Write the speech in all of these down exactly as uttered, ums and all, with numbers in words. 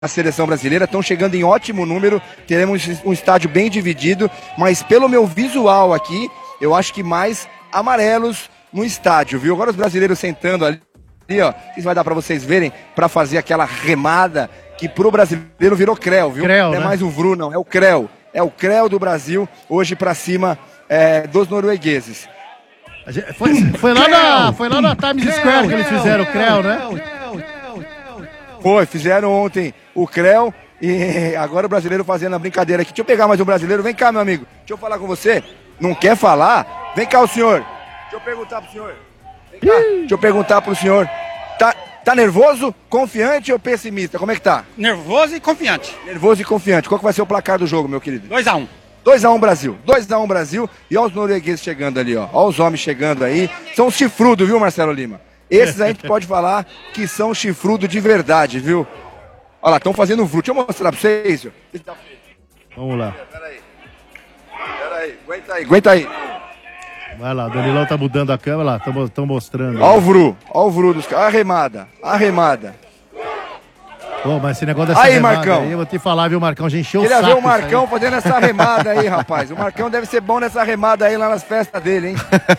a seleção brasileira, estão chegando em ótimo número, teremos um estádio bem dividido, mas pelo meu visual aqui, eu acho que mais amarelos no estádio, viu? Agora os brasileiros sentando ali, ó, isso vai dar para vocês verem, para fazer aquela remada que pro brasileiro virou creu, viu? Creu, não é né? mais o Vru, não, é o creu, é o creu do Brasil, hoje para cima é, dos noruegueses. Foi, foi, lá na, foi lá na Times Square que eles fizeram o creu, né? Foi, fizeram ontem o creu e agora o brasileiro fazendo a brincadeira aqui. Deixa eu pegar mais um brasileiro. Vem cá, meu amigo. Deixa eu falar com você. Não quer falar? Vem cá o senhor. Deixa eu perguntar pro senhor. Vem cá. Deixa eu perguntar pro senhor. Tá, tá nervoso, confiante ou pessimista? Como é que tá? Nervoso e confiante. Nervoso e confiante. Qual que vai ser o placar do jogo, meu querido? dois a um. dois a um Brasil. dois a um Brasil. E olha os noruegueses chegando ali, ó. Olha os homens chegando aí. São chifrudos, viu, Marcelo Lima? Esses a gente pode falar que são chifrudos de verdade, viu? Olha lá, estão fazendo um fruto. Deixa eu mostrar pra vocês, viu? Vamos lá. Peraí. Peraí, aguenta aí, aguenta aí. Vai lá, o Danilão tá mudando a câmera lá, estão mostrando. Olha o Vru, olha o Vru dos caras. Arremada, arremada. Pô, mas esse negócio dessa aí, remada Marcão. aí, eu vou te falar, viu, Marcão? A gente encheu o Queria saco. ver o Marcão fazendo essa remada aí, rapaz. O Marcão deve ser bom nessa remada aí lá nas festas dele, hein?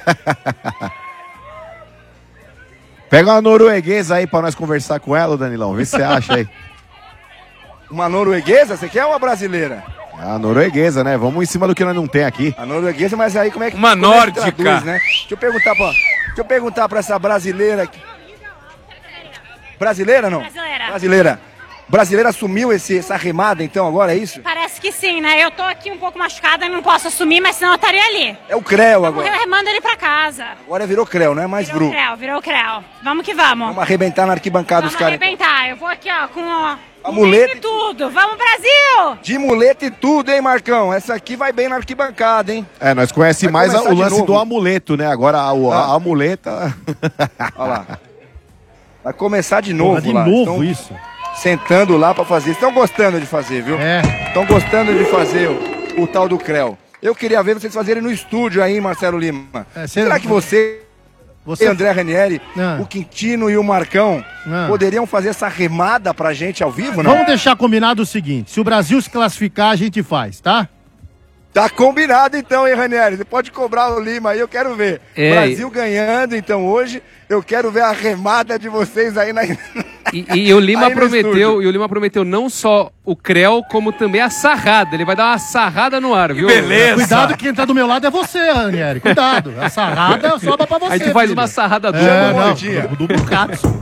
Pega uma norueguesa aí pra nós conversar com ela, Danilão. Vê se você acha aí. Uma norueguesa? Você quer ou uma brasileira? A norueguesa, né? Vamos em cima do que nós não tem aqui. A norueguesa, mas aí como é que... Uma como é que nórdica. traduz, né? Deixa eu perguntar pra... Deixa eu perguntar pra essa brasileira aqui. Brasileira, não? Brasileira. Brasileira. Brasileira assumiu esse, essa remada, então, agora, é isso? Parece que sim, né? Eu tô aqui um pouco machucada e não posso assumir, mas senão eu estaria ali. É o creu Eu agora. remando ele pra casa. Agora virou creu, não é mais Virou Vru. creu, virou creu. Vamos que vamos. Vamos arrebentar na arquibancada Vamos dos caras. arrebentar. Eu vou aqui, ó, com ó, A um muleta leite e tudo. Vamos, Brasil! De muleta e tudo, hein, Marcão? Essa aqui vai bem na arquibancada, hein? É, nós conhecemos Vai mais a- começar o de lance novo. do amuleto, né? Agora a, o- a Ah. amuleta... Olha lá. Vai começar de novo Porra, de lá. novo Estão isso. sentando lá pra fazer. Estão gostando de fazer, viu? É. Estão gostando de fazer o, o tal do creu. Eu queria ver vocês fazerem no estúdio aí, Marcelo Lima. É, cê- Será que você, Você... e André Ranieri, Ah. o Quintino e o Marcão Ah. poderiam fazer essa remada pra gente ao vivo, não? Vamos deixar combinado o seguinte, se o Brasil se classificar, a gente faz, tá? Tá combinado então, hein, Ranieri? Você pode cobrar o Lima aí, eu quero ver. É, Brasil ganhando, então, hoje, eu quero ver a remada de vocês aí na... E, e o Lima Aí no prometeu, estúdio. e o Lima prometeu não só o creu, como também a sarrada. Ele vai dar uma sarrada no ar, viu? beleza. Cuidado que quem tá do meu lado é você, Ranieri. Cuidado. A sarrada sobra pra você. A gente faz filho. uma sarrada É, dupla. não, mordinha. duplo Katsu.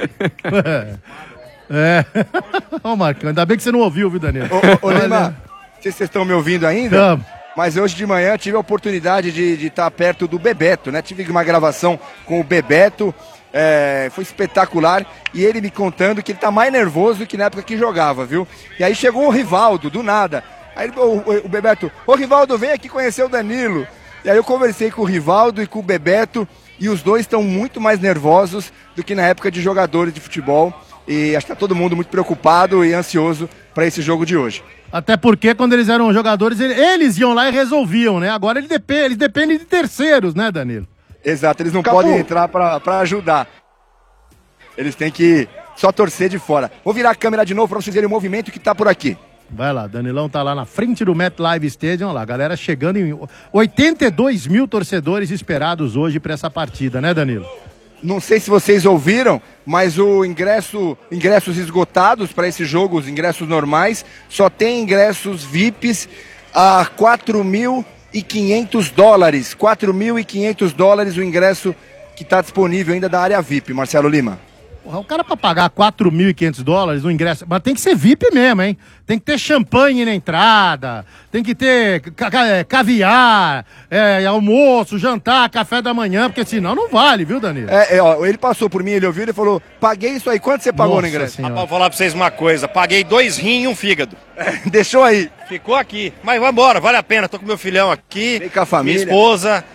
É. Ô, Marcão, ainda bem que você não ouviu, viu, Danilo? Ô, ô, ô, Lima, não sei se vocês estão me ouvindo ainda, Tamo. mas hoje de manhã tive a oportunidade de, de estar perto do Bebeto, né? Tive uma gravação com o Bebeto, é, foi espetacular, e ele me contando que ele tá mais nervoso que na época que jogava, viu? E aí chegou o Rivaldo, do nada. Aí o, o, o Bebeto, ô Rivaldo, vem aqui conhecer o Danilo. E aí eu conversei com o Rivaldo e com o Bebeto, e os dois estão muito mais nervosos do que na época de jogadores de futebol. E acho que tá todo mundo muito preocupado e ansioso para esse jogo de hoje. Até porque quando eles eram jogadores, ele- eles iam lá e resolviam, né? Agora eles dependem, eles dependem de terceiros, né, Danilo? Exato, eles não Capu. podem entrar para ajudar. Eles têm que só torcer de fora. Vou virar a câmera de novo para vocês verem o movimento que tá por aqui. Vai lá, Danilão tá lá na frente do MetLife Stadium, olha lá, a galera chegando em oitenta e dois mil torcedores esperados hoje para essa partida, né, Danilo? Não sei se vocês ouviram, mas o ingresso, ingressos esgotados para esse jogo, os ingressos normais, só tem ingressos V I Ps a quatro mil e quinhentos dólares. quatro mil e quinhentos dólares o ingresso que está disponível ainda da área V I P, Marcelo Lima. Porra, o cara pra pagar quatro mil e quinhentos dólares no ingresso, mas tem que ser V I P mesmo, hein? Tem que ter champanhe na entrada, tem que ter ca- ca- é, caviar, é, almoço, jantar, café da manhã, porque senão não vale, viu, Danilo? É, é, ó, ele passou por mim, ele ouviu, ele falou, paguei isso aí, quanto você pagou no Nossa ingresso? Senhora. Rapaz, vou falar pra vocês uma coisa. Paguei dois rins e um fígado. Deixou aí. Ficou aqui. Mas vambora, vale a pena. Tô com meu filhão aqui. Vem com a família. Minha esposa.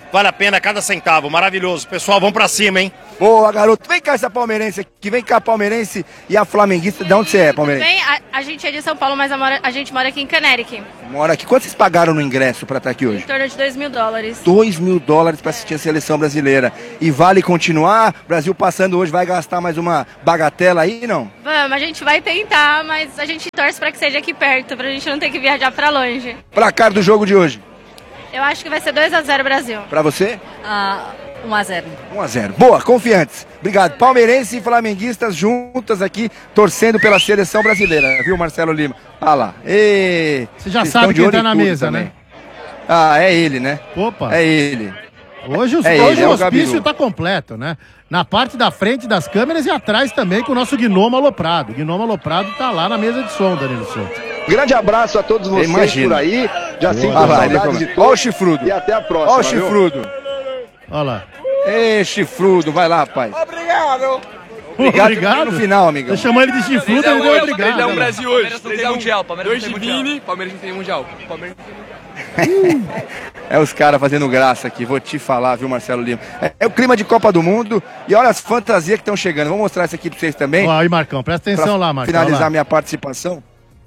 Vale a pena cada centavo, maravilhoso. Pessoal, vamos pra cima, hein? Boa, garoto. Vem cá essa palmeirense aqui. Vem cá, palmeirense e a flamenguista. De onde você é, palmeirense? Bem, a, a gente é de São Paulo, mas a, mora, a gente mora aqui em Connecticut. Mora aqui. Quanto vocês pagaram no ingresso pra estar aqui hoje? Em torno de dois mil dólares. Dois mil dólares pra assistir a seleção brasileira. E vale continuar? Brasil passando hoje, vai gastar mais uma bagatela aí, não? Vamos, a gente vai tentar, mas a gente torce pra que seja aqui perto, pra gente não ter que viajar pra longe. Placar do jogo de hoje? Eu acho que vai ser dois a zero Brasil. Pra você? Ah, um a zero. um a zero. Boa, confiantes. Obrigado. Palmeirense e flamenguistas juntas aqui, torcendo pela seleção brasileira. Viu, Marcelo Lima? Ah lá. E... Você já sabe quem tá na mesa, também, né? Ah, é ele, né? Opa. É ele. Hoje, os, é hoje ele, o é hospício o tá completo, né? Na parte da frente das câmeras e atrás também com o nosso Gnomo Aloprado. O Gnomo Aloprado tá lá na mesa de som, Danilo Souto. Grande abraço a todos vocês Imagina. por aí. Já sinto Ah, lá, saudades de Olha o todos. chifrudo. E até a próxima. Olha o viu? chifrudo. Olha lá. Ê, chifrudo. Vai lá, rapaz. Obrigado. Obrigado. Obrigado. No final, amigão. Você chamou ele de chifrudo, ele deu obrigado. Ele é um né? Brasil hoje. Palmeiras não tem mundial. Palmeiras não tem mundial. Palmeiras não tem mundial. Palmeiras não tem mundial. É os caras fazendo graça aqui, vou te falar, viu, Marcelo Lima? É, é o clima de Copa do Mundo e olha as fantasias que estão chegando. Vou mostrar isso aqui pra vocês também. Ó, aí, Marcão, presta atenção lá, Marcão. Finalizar lá. minha participação.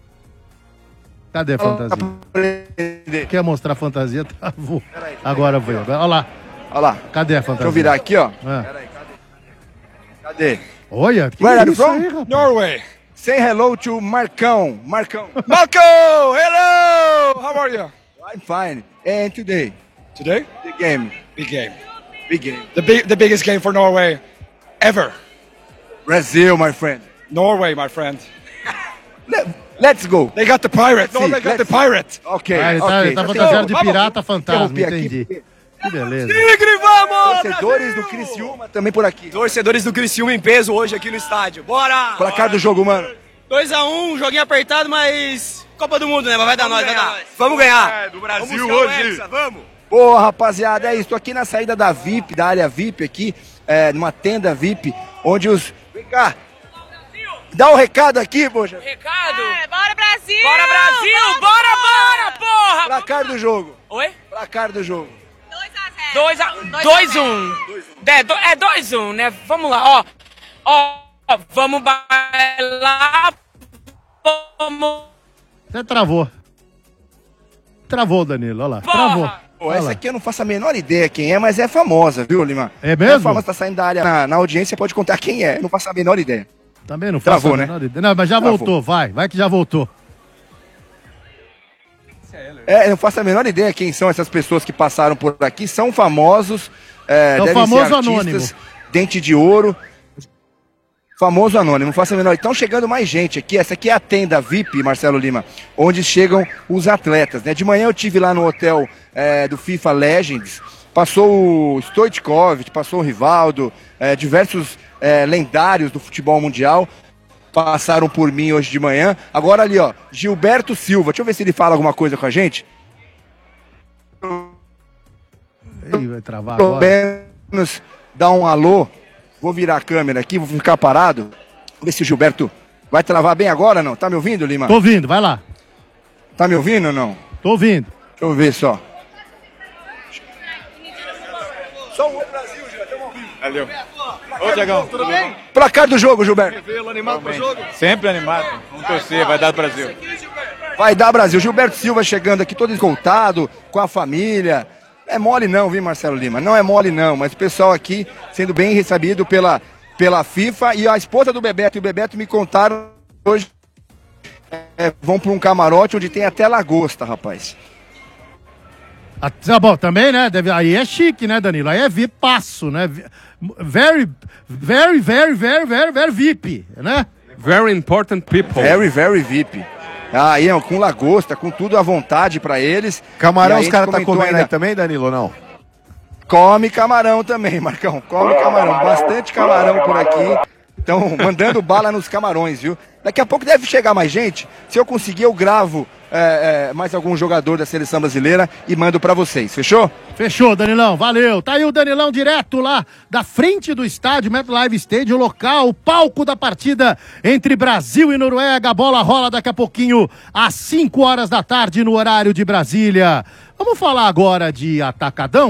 Cadê a fantasia? Quer mostrar a fantasia? Travou. Agora foi. Olha lá. Olha lá. Cadê a fantasia? Deixa eu virar aqui, ó. Ah. Cadê? Olha, que Where are you isso from? aí, rapaz? Norway. Say hello to Marcão. Marcão. Marco, hello! How are you? I'm fine. And today, Today? the game. Big game. Big game. The, big, the biggest game for Norway ever. Brazil, my friend. Norway, my friend. Let, let's go. They got the pirate. No, See, they got let's the pirate. Ok, Ah, ele tá, ok. ele tá Já fantasiado de tem- pirata fantasma, Interrompi aqui, entendi. porque Que beleza. Tigre, vamos! Torcedores do Criciúma também por aqui. Torcedores do Criciúma em peso hoje aqui no estádio. Bora! Placar do jogo, mano. dois a um, joguinho apertado, mas Copa do Mundo, né? Vai dar nós, vai dar nós. Vamos ganhar. É, do Brasil Vamos buscar o hoje. Hexa, vamos. Boa, rapaziada, é isso. Tô aqui na saída da V I P, da área V I P aqui, é, numa tenda V I P, onde os... Vem cá. Dá um recado aqui, poxa. Recado. É, bora Brasil! Bora, Brasil! Bora, bora, porra! Placar do jogo. Oi? Placar do jogo. dois a dois um. É, do- é dois a um, né? Vamos lá, ó. Ó, ó, vamos bailar. Vamos. Até travou. Travou, Danilo, olha lá. Porra! Travou. Pô, Olha essa lá. aqui eu não faço a menor ideia quem é, mas é famosa, viu, Lima? É mesmo? É famosa, tá saindo da área na, na audiência, pode contar quem é. Não faço a menor ideia. Também não faço Travou, a né? menor ideia. Não, mas já Travou. voltou, vai. Vai que já voltou. É, eu não faço a menor ideia quem são essas pessoas que passaram por aqui. São famosos. É, É o devem famoso ser artistas, anônimo. Dente de ouro. Famoso anônimo, não faço a menor. Estão chegando mais gente aqui. Essa aqui é a tenda V I P, Marcelo Lima, onde chegam os atletas, né? De manhã eu tive lá no hotel é, do FIFA Legends. Passou o Stoichkov, passou o Rivaldo, é, diversos é, lendários do futebol mundial passaram por mim hoje de manhã. Agora ali, ó, Gilberto Silva. Deixa eu ver se ele fala alguma coisa com a gente. Ih, vai travar Pelo agora. menos dar um alô. Vou virar a câmera aqui, vou ficar parado. Vamos ver se o Gilberto vai travar bem agora, não? Tá me ouvindo, Lima? Tô ouvindo, vai lá. Tá me ouvindo ou não? Tô ouvindo. Deixa eu ver só. Só o Brasil, já estamos ao vivo. Valeu. Ô, Tiagão, tudo bem? Placar do jogo, Gilberto. Animado pro jogo? Sempre animado. Vamos torcer, vai dar do Brasil. Vai dar Brasil. Gilberto Silva chegando aqui todo escoltado, com a família. É mole não, viu, Marcelo Lima? Não é mole não, mas o pessoal aqui sendo bem recebido pela, pela FIFA. E a esposa do Bebeto e o Bebeto me contaram hoje é, vão para um camarote onde tem até lagosta, rapaz. Ah, tá bom, também, né? Deve, aí é chique, né, Danilo? Aí é V I P passo, né? Vi- Very, very, very, very, very, very V I P, né? Very important people. Very, very V I P. Aí, ó, com lagosta, com tudo à vontade pra eles. Camarão E aí os a caras gente tá comentou comendo ainda, aí também, Danilo, ou não? Come camarão também, Marcão. Come camarão. Bastante camarão por aqui. Então, mandando bala nos camarões, viu? Daqui a pouco deve chegar mais gente. Se eu conseguir, eu gravo é, é, mais algum jogador da seleção brasileira e mando pra vocês. Fechou? Fechou, Danilão, valeu. Tá aí o Danilão direto lá da frente do estádio MetLife Stadium, local, o palco da partida entre Brasil e Noruega. A bola rola daqui a pouquinho às cinco horas da tarde no horário de Brasília. Vamos falar agora de atacadão?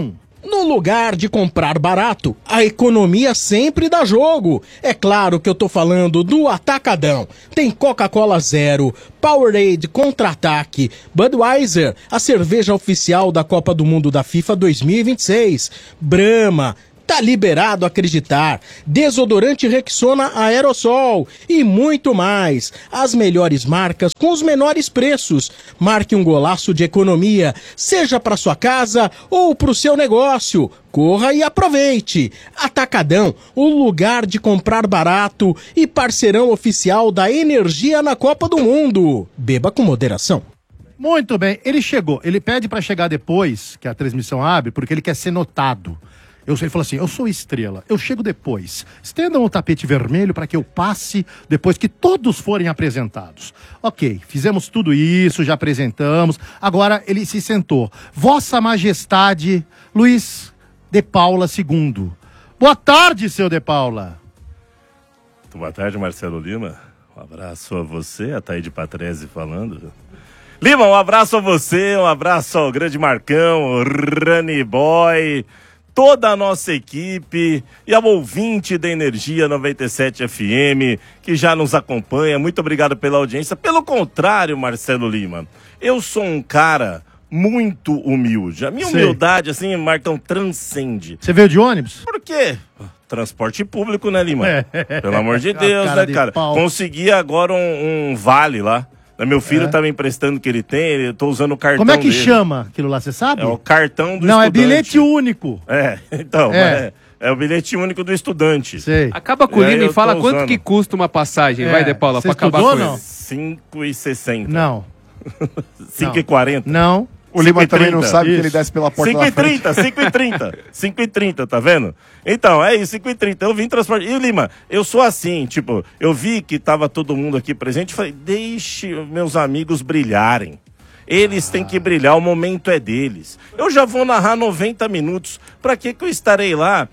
No lugar de comprar barato, a economia sempre dá jogo. É claro que eu tô falando do Atacadão. Tem Coca-Cola Zero, Powerade Contra-Ataque, Budweiser, a cerveja oficial da Copa do Mundo da FIFA dois mil e vinte e seis, Brahma, tá liberado acreditar, desodorante Rexona Aerosol e muito mais. As melhores marcas com os menores preços. Marque um golaço de economia, seja para sua casa ou para o seu negócio. Corra e aproveite. Atacadão, o lugar de comprar barato e parceirão oficial da energia na Copa do Mundo. Beba com moderação. Muito bem, ele chegou, ele pede para chegar depois que a transmissão abre, porque ele quer ser notado. Eu, ele falou assim, eu sou estrela, eu chego depois. Estendam o tapete vermelho para que eu passe depois que todos forem apresentados. Ok, fizemos tudo isso, já apresentamos. Agora ele se sentou. Vossa Majestade Luiz de Paula segundo. Boa tarde, seu de Paula. Boa tarde, Marcelo Lima. Um abraço a você, a Taíde Patrese falando. Lima, um abraço a você, um abraço ao grande Marcão, o Rani Boy, toda a nossa equipe e ao ouvinte da Energia noventa e sete F M, que já nos acompanha. Muito obrigado pela audiência. Pelo contrário, Marcelo Lima, eu sou um cara muito humilde. A minha Sei. humildade, assim, Marcão, transcende. Você veio de ônibus? Por quê? Transporte público, né, Lima? É. Pelo amor de Deus, Cara né, de cara? pau. Consegui agora um, um vale lá. Meu filho É. tá me emprestando que ele tem, eu tô usando o cartão Como é que dele. chama aquilo lá, você sabe? É o cartão do Não, estudante. é bilhete único. É, então, É. é, é o bilhete único do estudante. Sei. Acaba com o E aí Lima e eu fala tô quanto usando. que custa uma passagem, É. vai, De Paula, Você pra acabar estudou com ou não? isso. cinco e sessenta. Não. cinco e quarenta. Não. O Lima cinco e também não trinta. sabe que Isso. ele desce pela porta cinco da e frente. trinta, cinco e trinta, cinco e trinta, tá vendo? Então, é isso, cinco e trinta, eu vim transporte. E Lima, eu sou assim, tipo, eu vi que tava todo mundo aqui presente, falei, deixe meus amigos brilharem. Eles têm que brilhar, o momento é deles. Eu já vou narrar noventa minutos, pra que que eu estarei lá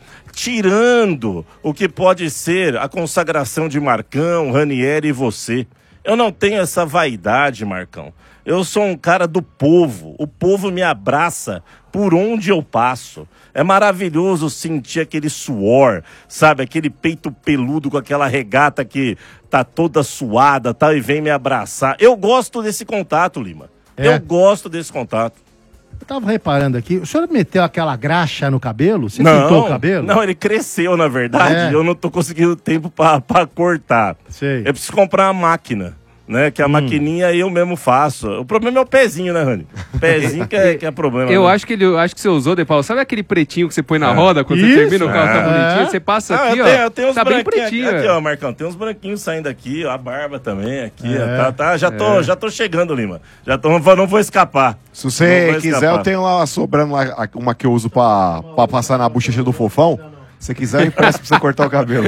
tirando o que pode ser a consagração de Marcão, Ranieri e você? Eu não tenho essa vaidade, Marcão. Eu sou um cara do povo. O povo me abraça por onde eu passo. É maravilhoso sentir aquele suor, sabe? Aquele peito peludo com aquela regata que tá toda suada, tá? E vem me abraçar. Eu gosto desse contato, Lima. É. Eu gosto desse contato. Eu tava reparando aqui, o senhor meteu aquela graxa no cabelo? Você pintou o cabelo? Não, ele cresceu, na verdade. É. Eu não tô conseguindo tempo pra, pra cortar. Sei. Eu preciso comprar uma máquina, né? Que a Hum. maquininha eu mesmo faço. O problema é o pezinho, né, Rani? Pezinho que é, que é problema. Eu né? acho que ele, eu acho que você usou, De Paula. Sabe aquele pretinho que você põe na É. roda quando Isso, você termina o carro tá é. bonitinho? Você passa Ah, aqui, eu ó. tenho, eu tenho uns tá bem branquinhos pretinho. aqui, aqui, é. ó, Marcão. Tem uns branquinhos saindo aqui, ó, a barba também aqui, É. ó, tá, tá, já tô, já tô chegando, Lima. Já tô, não vou- não vou escapar. Se Não você vou quiser, escapar. eu tenho lá sobrando lá, uma que eu uso pra, pra passar na bochecha do fofão. Se você quiser, eu empresto pra você cortar o cabelo.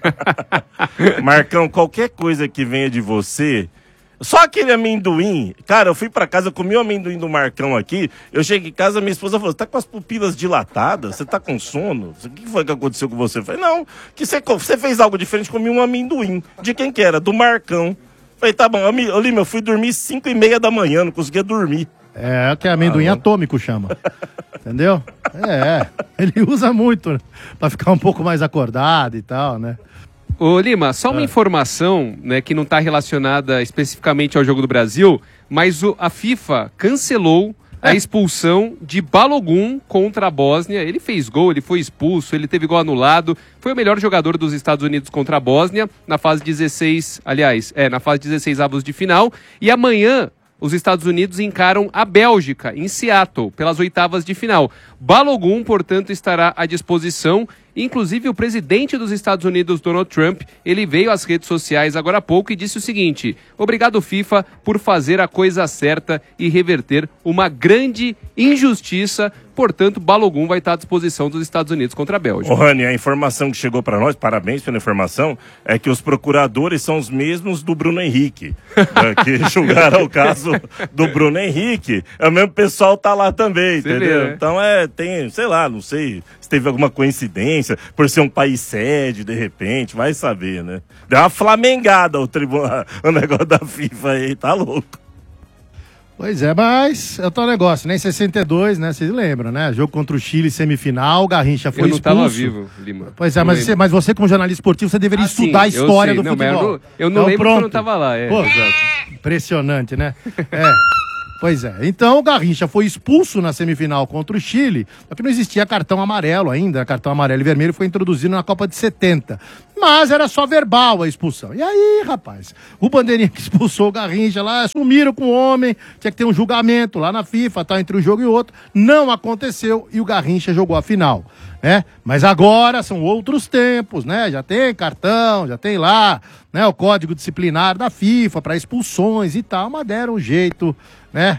Marcão, qualquer coisa que venha de você, só aquele amendoim, cara, eu fui pra casa, eu comi o amendoim do Marcão aqui, eu cheguei em casa, minha esposa falou, você tá com as pupilas dilatadas? Você tá com sono? O que foi que aconteceu com você? Eu falei, não, que você, você fez algo diferente, comi um amendoim. De quem que era? Do Marcão. Eu falei, tá bom, eu, me- ô, Lima, eu fui dormir cinco e meia da manhã, não conseguia dormir. É, que é amendoim Ah, atômico chama. Entendeu? É, ele usa muito, né? Pra ficar um pouco mais acordado e tal, né? Ô, Lima, só uma Ah. informação, né, que não está relacionada especificamente ao Jogo do Brasil, mas o- a FIFA cancelou a expulsão de Balogun contra a Bósnia. Ele fez gol, ele foi expulso, ele teve gol anulado. Foi o melhor jogador dos Estados Unidos contra a Bósnia na fase dezesseis, aliás, é, na fase dezesseis avos de final. E amanhã os Estados Unidos encaram a Bélgica, em Seattle, pelas oitavas de final. Balogun, portanto, estará à disposição. Inclusive, o presidente dos Estados Unidos, Donald Trump, ele veio às redes sociais agora há pouco e disse o seguinte: obrigado, FIFA, por fazer a coisa certa e reverter uma grande injustiça. Portanto, Balogun vai estar à disposição dos Estados Unidos contra a Bélgica. Ô, Rani, a informação que chegou pra nós, parabéns pela informação, é que os procuradores são os mesmos do Bruno Henrique, né, que julgaram o caso do Bruno Henrique. É o mesmo pessoal tá lá também, Você entendeu? vê, né? Então é, tem, sei lá, não sei se teve alguma coincidência, por ser um país sede, de repente, vai saber, né? Deu uma flamengada o, tribunal, o negócio da FIFA aí, tá louco. Pois é, mas é o tal negócio, né? Em sessenta e dois, né? Vocês lembram, né? Jogo contra o Chile, semifinal, o Garrincha foi eu não expulso. tava vivo, Lima. Pois é, mas você, mas você como jornalista esportivo, você deveria Ah, estudar sim, a história eu sei. do Não, mas futebol. eu não- eu não Então, lembro porque eu pronto. não tava lá, é. Pô, Exato. impressionante, né? É. Pois é. Então o Garrincha foi expulso na semifinal contra o Chile, porque não existia cartão amarelo ainda. Cartão amarelo e vermelho foi introduzido na Copa de setenta. Mas era só verbal a expulsão. E aí, rapaz, o Bandeirinha que expulsou o Garrincha lá, sumiram com o homem, tinha que ter um julgamento lá na FIFA, tá, entre um jogo e outro. Não aconteceu e o Garrincha jogou a final, né? Mas agora são outros tempos, né? Já tem cartão, já tem lá, né, o código disciplinar da FIFA para expulsões e tal, mas deram um jeito, né,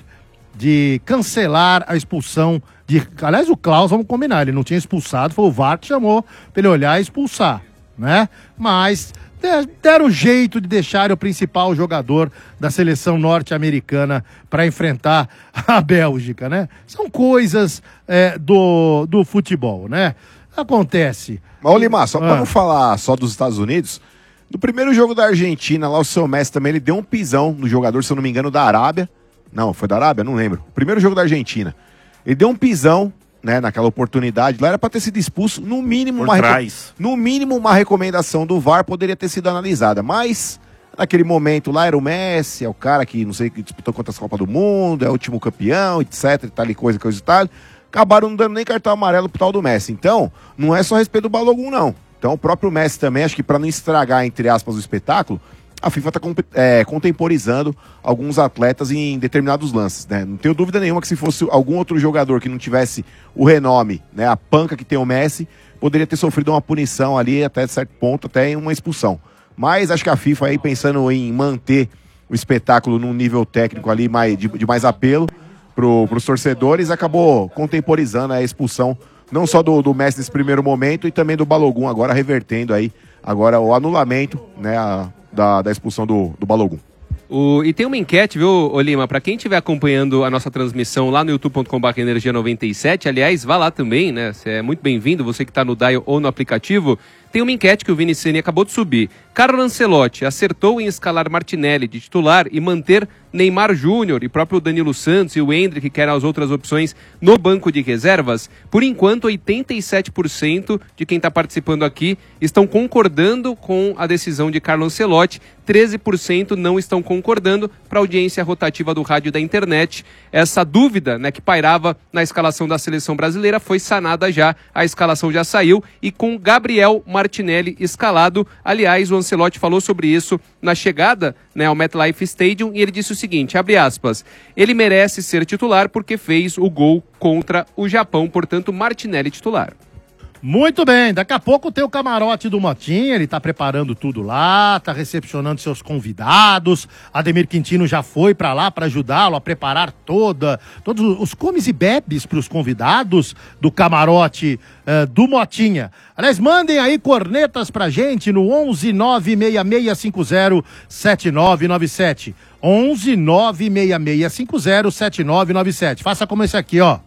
de cancelar a expulsão de... Aliás, o Klaus, vamos combinar, ele não tinha expulsado, foi o V A R que chamou pra ele olhar e expulsar, né? Mas de- deram jeito de deixar o principal jogador da seleção norte-americana para enfrentar a Bélgica, né? São coisas é, do, do futebol, né? Acontece. Mas, ô Lima, só pra Ah. não falar só dos Estados Unidos, no primeiro jogo da Argentina, lá o seu Messi também, ele deu um pisão no jogador, se eu não me engano, da Arábia. Não, foi da Arábia? Não lembro. Primeiro jogo da Argentina. Ele deu um pisão, né, naquela oportunidade. Lá era pra ter sido expulso, no mínimo, Por uma, reco- trás. no mínimo uma recomendação do V A R poderia ter sido analisada. Mas, naquele momento lá, era o Messi, é o cara que, não sei, que disputou quantas Copas do Mundo, é o último campeão, etc, e tal, e coisa, coisa e tal. Acabaram não dando nem cartão amarelo pro tal do Messi. Então, não é só a respeito do Balogun, não. Então, o próprio Messi também, acho que pra não estragar, entre aspas, o espetáculo, a FIFA está é, contemporizando alguns atletas em determinados lances, né? Não tenho dúvida nenhuma que se fosse algum outro jogador que não tivesse o renome, né, a panca que tem o Messi, poderia ter sofrido uma punição ali até certo ponto, até em uma expulsão. Mas acho que a FIFA aí pensando em manter o espetáculo num nível técnico ali mais, de, de mais apelo para os torcedores, acabou contemporizando a expulsão não só do, do Messi nesse primeiro momento e também do Balogun, agora revertendo aí agora o anulamento, né, a, da, da expulsão do, do Balogun. O, e tem uma enquete, viu, ô Lima, pra quem estiver acompanhando a nossa transmissão lá no youtube ponto com barra energia noventa e sete, aliás, vá lá também, né, você é muito bem-vindo, você que tá no dial ou no aplicativo, tem uma enquete que o Vini Ceni acabou de subir. Carlo Ancelotti acertou em escalar Martinelli de titular e manter Neymar Júnior e próprio Danilo Santos e o Endrick, que eram as outras opções, no banco de reservas? Por enquanto, oitenta e sete por cento de quem está participando aqui estão concordando com a decisão de Carlo Ancelotti, treze por cento não estão concordando. Para a audiência rotativa do rádio e da internet, essa dúvida, né, que pairava na escalação da seleção brasileira foi sanada já, a escalação já saiu e com Gabriel Martinelli escalado. Aliás, o Ancelotti falou sobre isso na chegada, né, ao MetLife Stadium e ele disse o seguinte, abre aspas, ele merece ser titular porque fez o gol contra o Japão, portanto Martinelli titular. Muito bem, daqui a pouco tem o camarote do Motinha, ele tá preparando tudo lá, tá recepcionando seus convidados, Ademir Quintino já foi pra lá pra ajudá-lo a preparar toda, todos os comes e bebes pros convidados do camarote uh, do Motinha. Aliás, mandem aí cornetas pra gente no onze nove seis seis cinco zero sete nove nove sete. onze nove seis seis cinco zero sete nove nove sete. Faça como esse aqui, ó.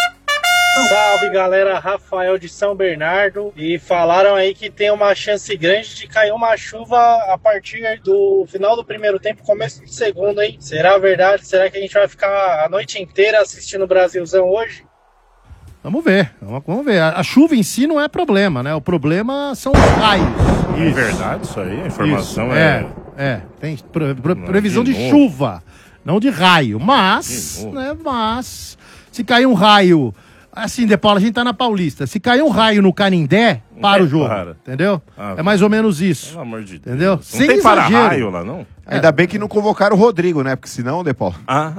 Salve galera, Rafael de São Bernardo. E falaram aí que tem uma chance grande de cair uma chuva a partir do final do primeiro tempo, começo do segundo, hein? Será verdade? Será que a gente vai ficar a noite inteira assistindo o Brasilzão hoje? Vamos ver, vamos, vamos ver. A, a chuva em si não é problema, né? O problema são os raios. É verdade isso aí? A informação Isso, é... é... É, tem pre, pre, Não, previsão de, de chuva, não de raio. Mas, né, mas, se cair um raio... Assim, De Paula, a gente tá na Paulista. Se cair um raio no Canindé, para É, o jogo. para. Entendeu? Ah, é mais ou menos isso. Pelo amor de Deus. Entendeu? Não Sem tem exagero. para-raio lá, não? Ainda bem que não convocaram o Rodrigo, né? Porque senão, De Paula, Ah,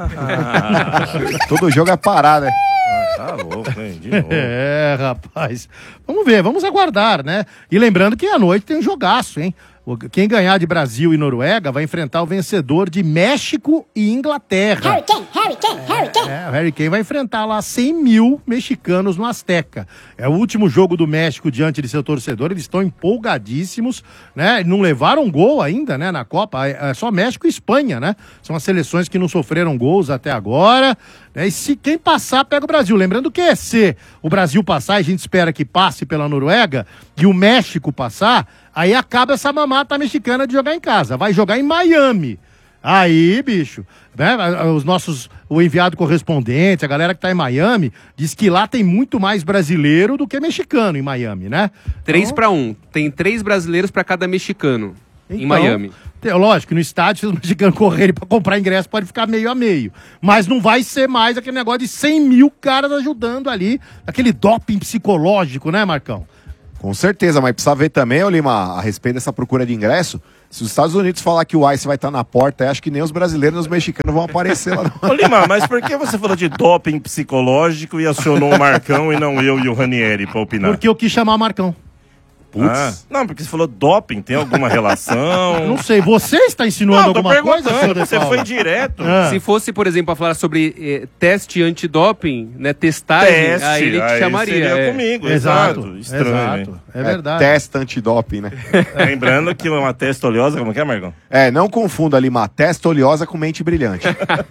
todo jogo é parar, né? tá louco, hein? De novo. É, rapaz. Vamos ver, vamos aguardar, né? E lembrando que à noite tem um jogaço, hein? O- Quem ganhar de Brasil e Noruega vai enfrentar o vencedor de México e Inglaterra. Harry Kane, Harry Kane, Harry Kane. É, o Harry Kane vai enfrentar lá cem mil mexicanos no Azteca. É o último jogo do México diante de seu torcedor, eles estão empolgadíssimos, né? Não levaram gol ainda, né, na Copa, é é só México e Espanha, né? São as seleções que não sofreram gols até agora, né? E se quem passar, pega o Brasil. Lembrando que se o Brasil passar, e a gente espera que passe pela Noruega, e o México passar, aí acaba essa mamata mexicana de jogar em casa. Vai jogar em Miami. Aí, bicho, né, os nossos, o enviado correspondente, a galera que tá em Miami, diz que lá tem muito mais brasileiro do que mexicano em Miami, né? Três Então, para um. Tem três brasileiros para cada mexicano em Então, Miami. te- Lógico, no estádio, se os mexicanos correrem pra comprar ingresso, pode ficar meio a meio. Mas não vai ser mais aquele negócio de cem mil caras ajudando ali, aquele doping psicológico, né, Marcão? Com certeza, mas precisa ver também, ô Lima, a respeito dessa procura de ingresso, se os Estados Unidos falar que o Ice vai estar na porta, acho que nem os brasileiros nem os mexicanos vão aparecer lá. Não. Ô Lima, mas por que você falou de doping psicológico e acionou o Marcão e não eu e o Ranieri pra opinar? Porque eu quis chamar o Marcão. Ah, não, porque você falou doping, tem alguma relação? Não sei, você está insinuando Não, tô alguma coisa, perguntando, senhor De você Paula? foi direto. Ah. Se fosse, por exemplo, para falar sobre eh, teste antidoping, né, testagem, Teste, aí ele te aí chamaria. seria é. comigo, Exato, exato. Estranho, exato. hein? É verdade. Testa antidoping, né? Lembrando que uma testa oleosa, como que é, Marcão? É, não confunda, Lima, testa oleosa com mente brilhante.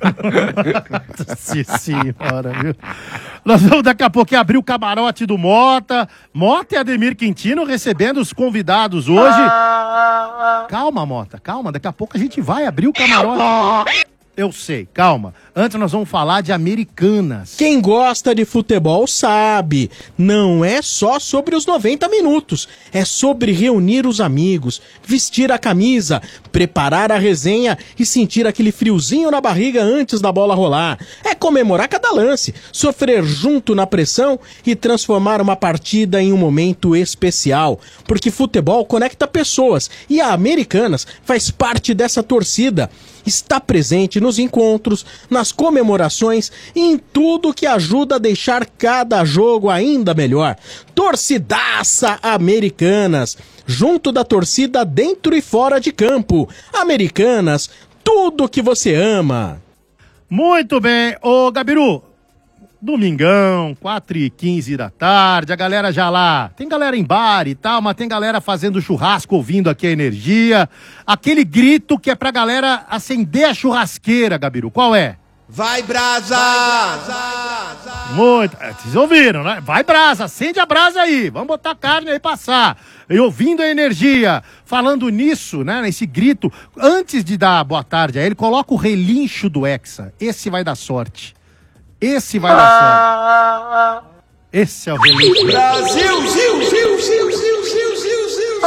Nossa senhora, viu? Nós vamos daqui a pouco abrir o camarote do Mota. Mota e Ademir Quintino recebendo os convidados hoje. Calma, Mota, calma. Daqui a pouco a gente vai abrir o camarote. Eu sei, calma. Antes nós vamos falar de Americanas. Quem gosta de futebol sabe, não é só sobre os noventa minutos, é sobre reunir os amigos, vestir a camisa, preparar a resenha e sentir aquele friozinho na barriga antes da bola rolar. É comemorar cada lance, sofrer junto na pressão e transformar uma partida em um momento especial, porque futebol conecta pessoas e a Americanas faz parte dessa torcida. Está presente nos encontros, nas comemorações e em tudo que ajuda a deixar cada jogo ainda melhor. Torcidaça Americanas, junto da torcida dentro e fora de campo. Americanas, tudo que você ama. Muito bem. Ô, Gabiru, domingão, quatro e quinze da tarde, a galera já lá, tem galera em bar e tal, mas tem galera fazendo churrasco, ouvindo aqui a Energia, aquele grito que é pra galera acender a churrasqueira, Gabiru, qual é? Vai, brasa! Vai, brasa! Muito, é, vocês ouviram, né? Vai, brasa, acende a brasa aí, vamos botar a carne aí passar, e ouvindo a Energia, falando nisso, né, nesse grito, antes de dar boa tarde a ele, coloca o relincho do Hexa, esse vai dar sorte. Esse vai dar sorte. Esse é o relincho. Brasil, Zil, Zil, Zil, Zil, Zil, Zil, Zil.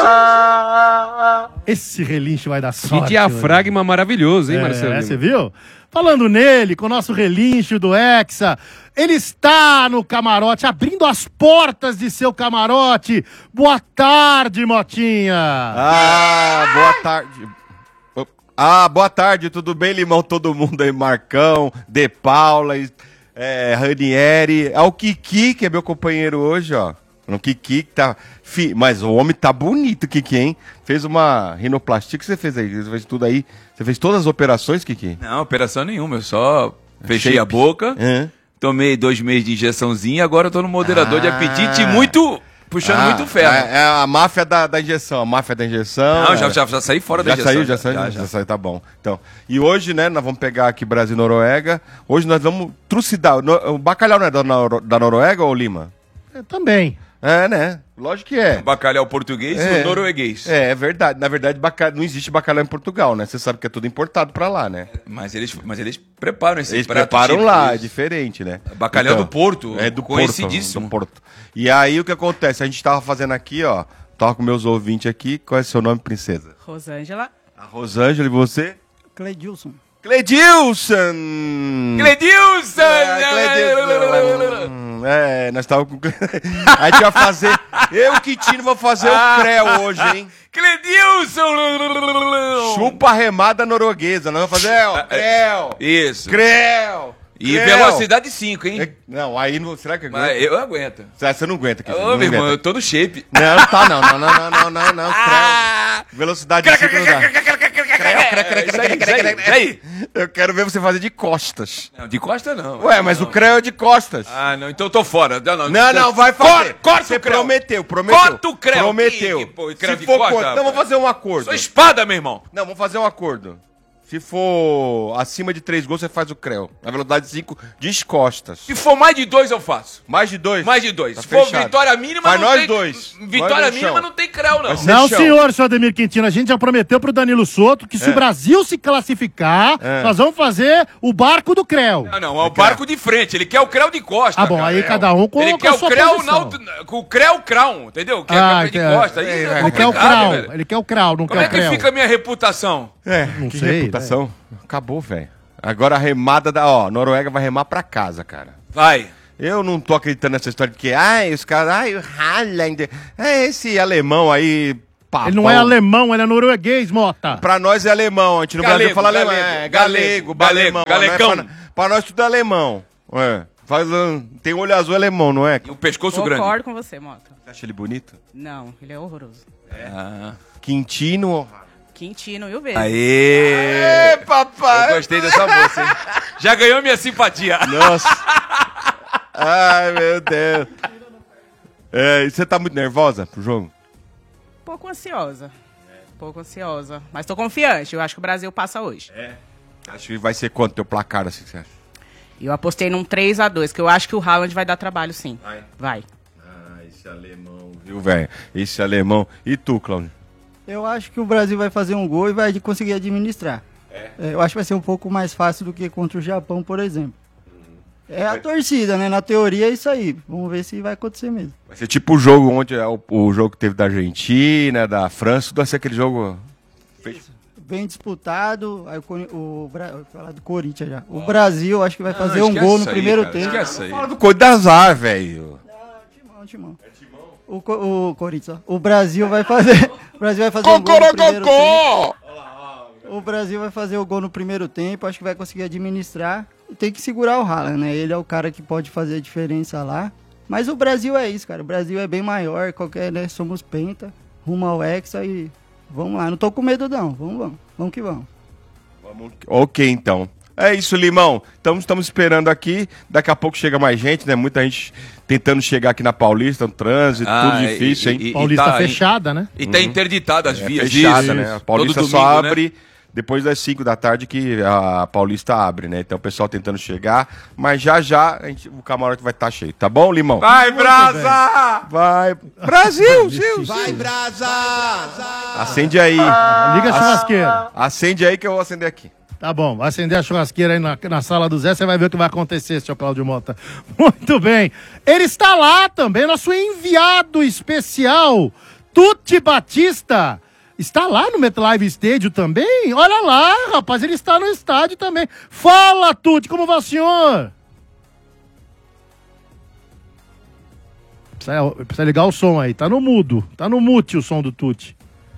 Esse relincho vai dar Que sorte. diafragma maravilhoso, hein, é, Marcelo? É, você viu? Falando nele, com o nosso relincho do Hexa, ele está no camarote, abrindo as portas de seu camarote. Boa tarde, Motinha. Ah, boa tarde. Ah, boa tarde, tudo bem, Limão? Todo mundo aí, Marcão, De Paula, é, Ranieri, ao Kiki, que é meu companheiro hoje, ó. O Kiki que tá... Fi... Mas o homem tá bonito, Kiki, hein? Fez uma rinoplastia, o que você fez aí? Você fez tudo aí? Você fez todas as operações, Kiki? Não, operação nenhuma, eu só fechei Shape. a boca, Uhum. tomei dois meses de injeçãozinha, agora eu tô no moderador Ah. de apetite muito... Puxando Ah, muito ferro. É, é a máfia da, da injeção, a máfia da injeção. Não, é. já, já, já saí fora da Já injeção. saiu, já saiu, já, saiu, tá bom. Então, e hoje, né, nós vamos pegar aqui Brasil e Noruega. Hoje nós vamos trucidar. No- O bacalhau não é da, Noro- da Noruega ou Lima? É, também. É, né? Lógico que é. Bacalhau português e o norueguês. É, é verdade. Na verdade, baca... não existe bacalhau em Portugal, né? Você sabe que é tudo importado pra lá, né? Mas eles, mas eles preparam esse Eles prato preparam típico, lá, é eles- diferente, né? Bacalhau do Porto, É do conhecidíssimo. Porto, do Porto. E aí o que acontece? A gente tava fazendo aqui, ó. Tava com meus ouvintes aqui. Qual é o seu nome, princesa? Rosângela. A Rosângela e você? Cledilson. Cledilson! Cledilson! É, Cledilson. É, nós tava com... A gente vai fazer... Eu, Quintino, vou fazer o creu hoje, hein? Cledilson! Chupa a remada norueguesa. Nós vamos fazer, ó, creu. Isso. Creu. E creu. velocidade cinco, hein? É- Não, aí não... Será que Mas eu aguento. Você não aguenta, Quintino. Ô, não meu irmão, aguenta. eu tô no shape. Não, não tá não, não, não, não, não, não, não, creu. Velocidade de cinco não dá. É, isso aí, isso aí, isso aí. Eu quero ver você fazer de costas. Não, de costa não. Ué, mas não. o creu é de costas. Ah, não, então eu tô fora. Não, não, Não, não, vai fazer. Corta, corta Você o creu. prometeu, prometeu. Corta o creu. Prometeu. Que- que, pô, Se creu de for costa, corta- Não, vamos rapaz. fazer um acordo. Sou espada, meu irmão. Não, vamos fazer um acordo. Se for acima de três gols, você faz o creu. Na velocidade cinco, descostas. Se for mais de dois, eu faço. Mais de dois? Mais de dois. Tá Se for fechado. vitória mínima, Mas não nós tem... dois. Vitória Nós no mínima chão. não tem creu, não. Não, senhor, senhor Ademir Quintino, a gente já prometeu pro Danilo Souto que se É. o Brasil se classificar, É. nós vamos fazer o barco do Creu. Não, não, é o barco de frente. Ele quer o creu de costa. Ah, bom, cara. aí cada um com, Ele com quer a o sua creu, posição. na altu- com o creu crown, entendeu? Que Ah, é de entendi. costa. Aí é Ele quer o complicado, Crau, velho. ele quer o Crau, não Como quer é o que Creu. fica a minha reputação? É, Não que sei, reputação. Acabou, velho. Agora a remada da... Ó, Noruega vai remar pra casa, cara. Vai. Eu não tô acreditando nessa história de que, ai, os caras, ai, o Haaland, é esse alemão aí, papão. Ele não é alemão, ele é norueguês, Mota. Pra nós é alemão, a gente no Galego, Brasil fala galego, alemão. É, galego, galego, galego, alemão. galegão. Né? Pra, pra nós tudo é alemão. É. Faz, um- tem olho azul alemão, não é? E o pescoço grande. Concordo com você, Mota. Você acha ele bonito? Não, ele é horroroso. Ah. Quintino ou Haaland? Quintino e o verde. Aê! Aê, papai! Eu gostei dessa moça, hein? Já ganhou minha simpatia. Nossa. Ai, meu Deus. É, e você tá muito nervosa pro jogo? Pouco ansiosa. Pouco ansiosa. Mas tô confiante. Eu acho que o Brasil passa hoje. É. Acho que vai ser quanto teu placar, assim, você acha? Eu apostei num três a dois, que eu acho que o Haaland vai dar trabalho, sim. Vai? Vai. Ah, esse alemão, viu, velho? Esse alemão. E tu, Cláudio? Eu acho que o Brasil vai fazer um gol e vai conseguir administrar. É. Eu acho que vai ser um pouco mais fácil do que contra o Japão, por exemplo. É a torcida, né? Na teoria é isso aí. Vamos ver se vai acontecer mesmo. Vai ser tipo o jogo onde é o, o jogo que teve da Argentina, da França, tudo vai ser aquele jogo. Bem disputado. Aí o, Cori- o, Bra- eu vou falar do Corinthians já. O Brasil acho que vai Não, fazer não, um esquece gol no isso aí, primeiro cara, tempo. esquece aí. Fala do Corinthians da azar, velho. Timão, timão. O, Co- o Corinthians, ó. O Brasil vai fazer. O Brasil vai fazer um gol no primeiro tempo. O Brasil vai fazer o gol no primeiro tempo, acho que vai conseguir administrar. E tem que segurar o Haaland, né? Ele é o cara que pode fazer a diferença lá. Mas o Brasil é isso, cara. O Brasil é bem maior, qualquer, né? Somos penta, rumo ao Hexa e vamos lá. Não tô com medo não, vamos, vamos. Vamos que vamos. Ok, então. É isso, Limão. Então estamos esperando aqui. Daqui a pouco chega mais gente, né? Muita gente tentando chegar aqui na Paulista, no trânsito, Ah, tudo difícil, e- hein? e- e Paulista tá- fechada, né? E tá Uhum. interditada as É vias. fechada, isso. né? A Paulista Todo só domingo, né? abre depois das cinco da tarde que a Paulista abre, né? Então o pessoal tentando chegar, mas já já a gente, o camarote vai estar cheio, tá bom, Limão? Vai, Brasa! Vai, Brasil, Gil! Vai, Brasa! Acende aí. Liga a Ac- churrasqueira. Acende aí que eu vou acender aqui. Tá bom, vai acender a churrasqueira aí na, na sala do Zé, você vai ver o que vai acontecer, seu Cláudio Mota. Muito bem. Ele está lá também, nosso enviado especial, Tuti Batista. Está lá no MetLife Stadium também? Olha lá, rapaz, ele está no estádio também. Fala, Tuti, como vai o senhor? Precisa, precisa ligar o som aí, tá no mudo, tá no mute o som do Tuti.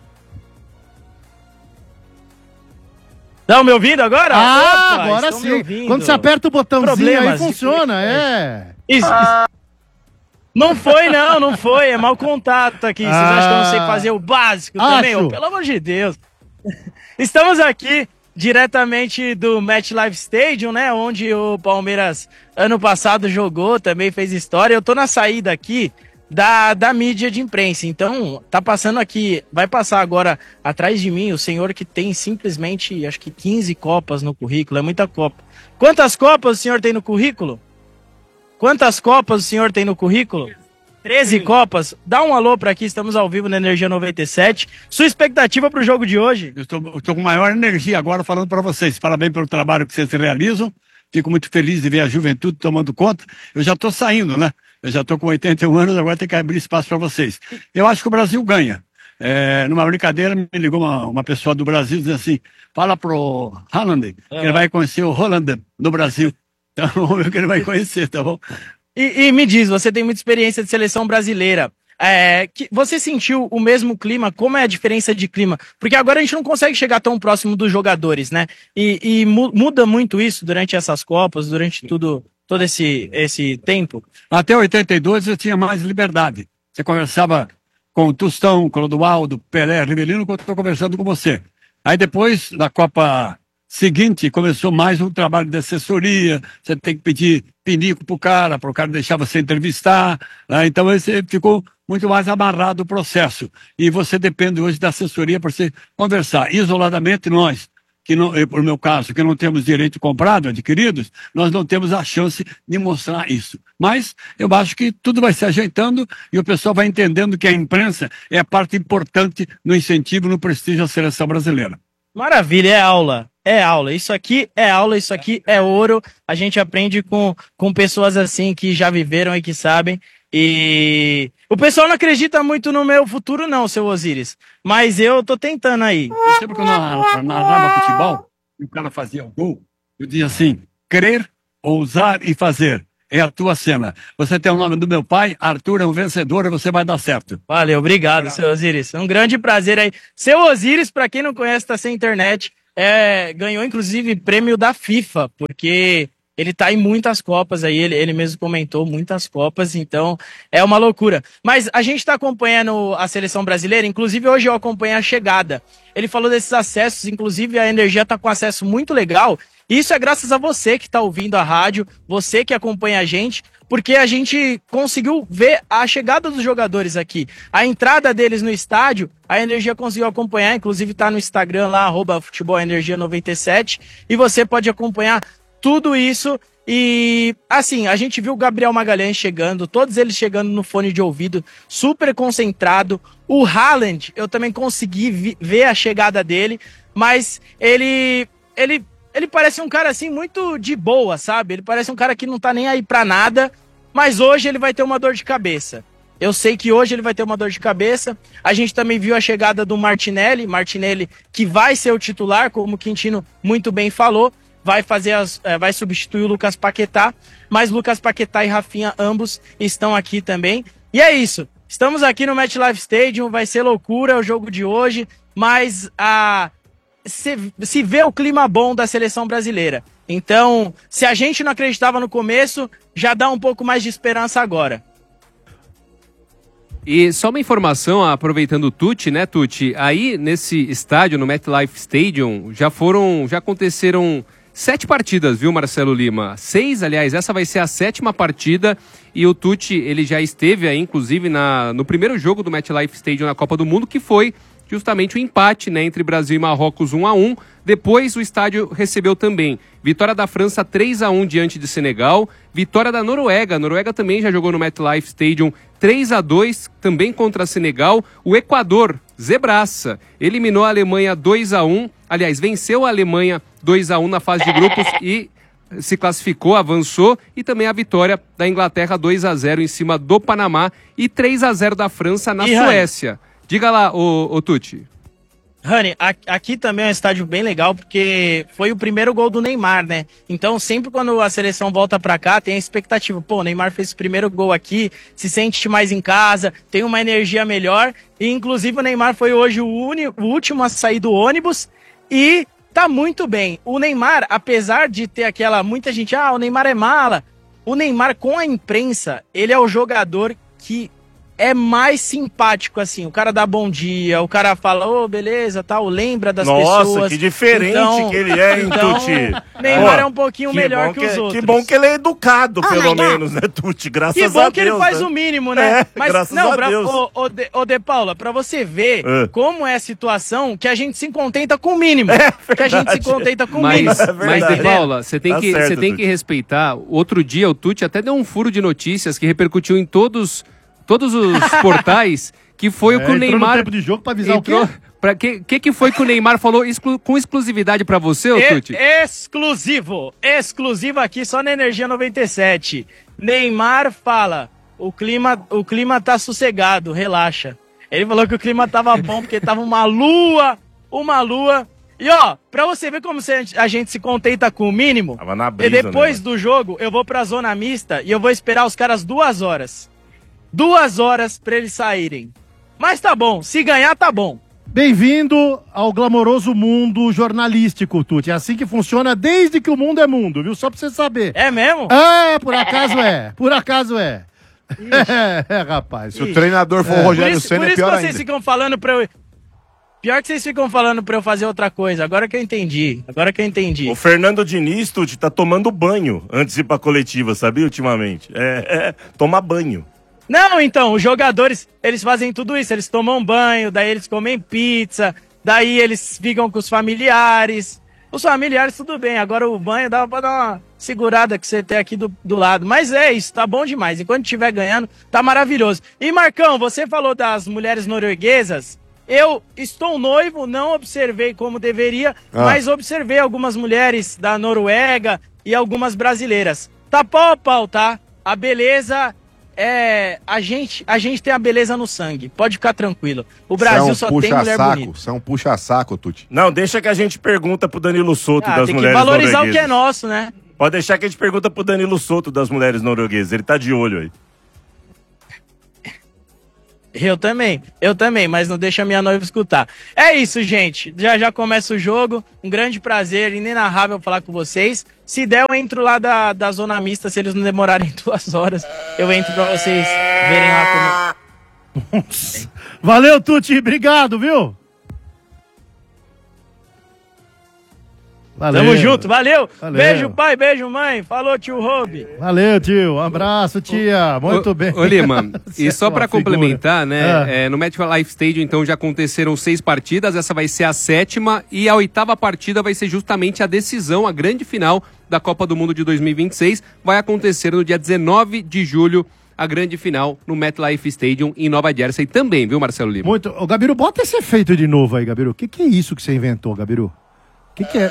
Estão me ouvindo agora? Ah, Opa, agora estão me sim. ouvindo. Quando você aperta o botãozinho Problemas aí funciona, de- é. Isso, isso. Não foi, não, não foi. É mau contato aqui. Vocês Ah. acham que eu não sei fazer o básico também? Acho. Ô, pelo amor de Deus. Estamos aqui diretamente do MetLife Stadium, né? Onde o Palmeiras ano passado jogou, também fez história. Eu tô na saída aqui da, da mídia de imprensa. Então, tá passando aqui, vai passar agora atrás de mim o senhor que tem simplesmente, acho que quinze copas no currículo. É muita copa. Quantas copas o senhor tem no currículo? Quantas copas o senhor tem no currículo? treze copas. Dá um alô para aqui, estamos ao vivo na Energia noventa e sete. Sua expectativa para o jogo de hoje? Eu estou, eu estou com maior energia agora falando para vocês. Parabéns pelo trabalho que vocês realizam. Fico muito feliz de ver a juventude tomando conta. Eu já estou saindo, né? Eu já estou com oitenta e um anos, agora tem que abrir espaço para vocês. Eu acho que o Brasil ganha. É, numa brincadeira, me ligou uma, uma pessoa do Brasil dizendo assim, fala pro Haaland que ele vai conhecer o Holland no Brasil. Então, vamos ver o que ele vai conhecer, tá bom? E, e me diz, você tem muita experiência de seleção brasileira. É, que, você sentiu o mesmo clima? Como é a diferença de clima? Porque agora a gente não consegue chegar tão próximo dos jogadores, né? E, e mu- muda muito isso durante essas Copas, durante tudo, todo esse, esse tempo? Até oitenta e dois eu tinha mais liberdade. Você conversava com o Tostão, Clodoaldo, Pelé, Rivelino, enquanto eu estou conversando com você. Aí depois, na Copa seguinte, começou mais um trabalho de assessoria, você tem que pedir pinico pro cara, para o cara deixar você entrevistar, né? Então você ficou muito mais amarrado o processo. E você depende hoje da assessoria para você conversar. Isoladamente, nós que não, por meu caso, que não temos direito comprado, adquiridos, nós não temos a chance de mostrar isso. Mas eu acho que tudo vai se ajeitando e o pessoal vai entendendo que a imprensa é a parte importante no incentivo, no prestígio da seleção brasileira. Maravilha, é aula. É aula. Isso aqui é aula, isso aqui é ouro. A gente aprende com, com pessoas assim que já viveram e que sabem. E o pessoal não acredita muito no meu futuro, não, seu Osiris. Mas eu tô tentando aí. Eu sempre quando eu narrava futebol, e o cara fazia o gol, eu dizia assim: crer, ousar e fazer. É a tua cena. Você tem o nome do meu pai, Arthur é um vencedor e você vai dar certo. Valeu, obrigado, seu Osiris. Um grande prazer aí. Seu Osiris, pra quem não conhece, tá sem internet, é, ganhou inclusive prêmio da FIFA, porque ele tá em muitas Copas aí, ele, ele mesmo comentou, muitas Copas, então é uma loucura. Mas a gente tá acompanhando a seleção brasileira, inclusive hoje eu acompanhei a chegada. Ele falou desses acessos, inclusive a Energia tá com acesso muito legal. Isso é graças a você que tá ouvindo a rádio, você que acompanha a gente, porque a gente conseguiu ver a chegada dos jogadores aqui. A entrada deles no estádio, a Energia conseguiu acompanhar, inclusive tá no Instagram lá, arroba futebol energia noventa e sete, e você pode acompanhar tudo isso. E assim, a gente viu o Gabriel Magalhães chegando, todos eles chegando no fone de ouvido, super concentrado. O Haaland, eu também consegui vi- ver a chegada dele, mas ele, ele, ele parece um cara assim muito de boa, sabe? Ele parece um cara que não tá nem aí pra nada, mas hoje ele vai ter uma dor de cabeça. Eu sei que hoje ele vai ter uma dor de cabeça. A gente também viu a chegada do Martinelli, Martinelli que vai ser o titular, como o Quintino muito bem falou. Vai fazer as, é, vai substituir o Lucas Paquetá, mas Lucas Paquetá e Rafinha ambos estão aqui também. E é isso. Estamos aqui no MetLife Stadium, vai ser loucura o jogo de hoje, mas a se, se vê o clima bom da seleção brasileira. Então, se a gente não acreditava no começo, já dá um pouco mais de esperança agora. E só uma informação, aproveitando o Tuti, né, Tuti? Aí, nesse estádio, no MetLife Stadium, já foram, já aconteceram sete partidas, viu, Marcelo Lima? Seis, aliás, essa vai ser a sétima partida e o Tuti, ele já esteve aí, inclusive, na, no primeiro jogo do MetLife Stadium na Copa do Mundo, que foi justamente o empate, né, entre Brasil e Marrocos um a um. Depois o estádio recebeu também vitória da França três a um diante de Senegal, vitória da Noruega, a Noruega também já jogou no MetLife Stadium três a dois, também contra Senegal. O Equador, zebraça, eliminou a Alemanha dois a um, aliás, venceu a Alemanha dois a um na fase de grupos e se classificou, avançou, e também a vitória da Inglaterra dois a zero em cima do Panamá e três a zero da França na E, Suécia. Rani? Diga lá, ô, ô Tuti. Rani, aqui também é um estádio bem legal, porque foi o primeiro gol do Neymar, né? Então, sempre quando a seleção volta pra cá, tem a expectativa. Pô, o Neymar fez o primeiro gol aqui, se sente mais em casa, tem uma energia melhor. E, inclusive, o Neymar foi hoje o, uni, o último a sair do ônibus e tá muito bem. O Neymar, apesar de ter aquela... Muita gente, ah, o Neymar é mala. O Neymar, com a imprensa, ele é o jogador que... é mais simpático, assim, o cara dá bom dia, o cara fala, ô, oh, beleza, tal, lembra das Nossa, pessoas. Nossa, que diferente então, que ele é, hein, então, Tuti? Neymar Pô, é um pouquinho que melhor que, que os é, outros. Que bom que ele é educado, Oh pelo my God. menos, né, Tuti? Graças a Deus. Que bom que ele faz né? o mínimo, né? É, Mas, graças não, a pra, Deus. ô, ô, de, ô, De Paula, pra você ver É. como é a situação que a gente se contenta com o mínimo. É que a gente se contenta com o Mas, mínimo. mas De Paula, você tem, Tá que, certo, você tem Tuti. que respeitar. Outro dia o Tuti até deu um furo de notícias que repercutiu em todos, todos os portais, que foi É, o que o entrou no Neymar... tempo de jogo pra avisar o quê? Pra que, que que foi que o Neymar falou exclu- com exclusividade pra você, ô E- Tuti? exclusivo, exclusivo aqui só na Energia noventa e sete. Neymar fala, o clima, o clima tá sossegado, relaxa. Ele falou que o clima tava bom porque tava uma lua, uma lua. E ó, pra você ver como se- a gente se contenta com o mínimo, Tava na e brisa, depois né, do jogo eu vou pra zona mista e eu vou esperar os caras duas horas. Duas horas pra eles saírem. Mas tá bom, se ganhar tá bom. Bem-vindo ao glamouroso mundo jornalístico, Tuti. É assim que funciona desde que o mundo é mundo, viu? Só pra você saber. É mesmo? É, por acaso é. Por acaso é. É, rapaz. Se o treinador for o Rogério Por isso, Ceni, por é isso pior que vocês ainda. ficam falando pra eu... Pior que vocês ficam falando pra eu fazer outra coisa. Agora que eu entendi. Agora que eu entendi. O Fernando Diniz, Tuti, tá tomando banho antes de ir pra coletiva, sabia, ultimamente? É, é tomar banho. Não, então, os jogadores, eles fazem tudo isso. Eles tomam banho, daí eles comem pizza, daí eles ficam com os familiares. Os familiares, tudo bem. Agora o banho dava pra dar uma segurada que você tem aqui do, do lado. Mas é isso, tá bom demais. Enquanto estiver ganhando, tá maravilhoso. E Marcão, você falou das mulheres norueguesas. Eu estou noivo, não observei como deveria, ah. mas observei algumas mulheres da Noruega e algumas brasileiras. Tá pau a pau, tá? A beleza é... A gente, a gente tem a beleza no sangue, pode ficar tranquilo. O Brasil é um só tem mulher bonita. Você é um puxa-saco, Tuti. Não, deixa que a gente pergunta pro Danilo Souto ah, das tem mulheres que valorizar norueguesas. O que é nosso, né? Pode deixar que a gente pergunta pro Danilo Souto das mulheres norueguesas, ele tá de olho aí. Eu também, eu também, mas não deixa minha noiva escutar. É isso, gente. Já já começa o jogo. Um grande prazer, inenarrável falar com vocês. Se der, eu entro lá da, da zona mista, se eles não demorarem duas horas. Eu entro pra vocês verem lá como... Valeu, Tuti. Obrigado, viu? Valeu. Tamo junto, valeu. valeu. Beijo, pai, beijo, mãe. Falou, tio Robi. Valeu, tio. Um abraço, tia. Muito ô, bem. Ô, Lima, e só pra complementar, né? É. É, no MetLife Stadium, então, já aconteceram seis partidas. Essa vai ser a sétima. E a oitava partida vai ser justamente a decisão, a grande final da Copa do Mundo de dois mil e vinte e seis. Vai acontecer no dia dezenove de julho. A grande final no MetLife Stadium em Nova Jersey também, viu, Marcelo Lima? Muito. Ô, Gabiru, bota esse efeito de novo aí, Gabiru. O que, que é isso que você inventou, Gabiru? O que, que é?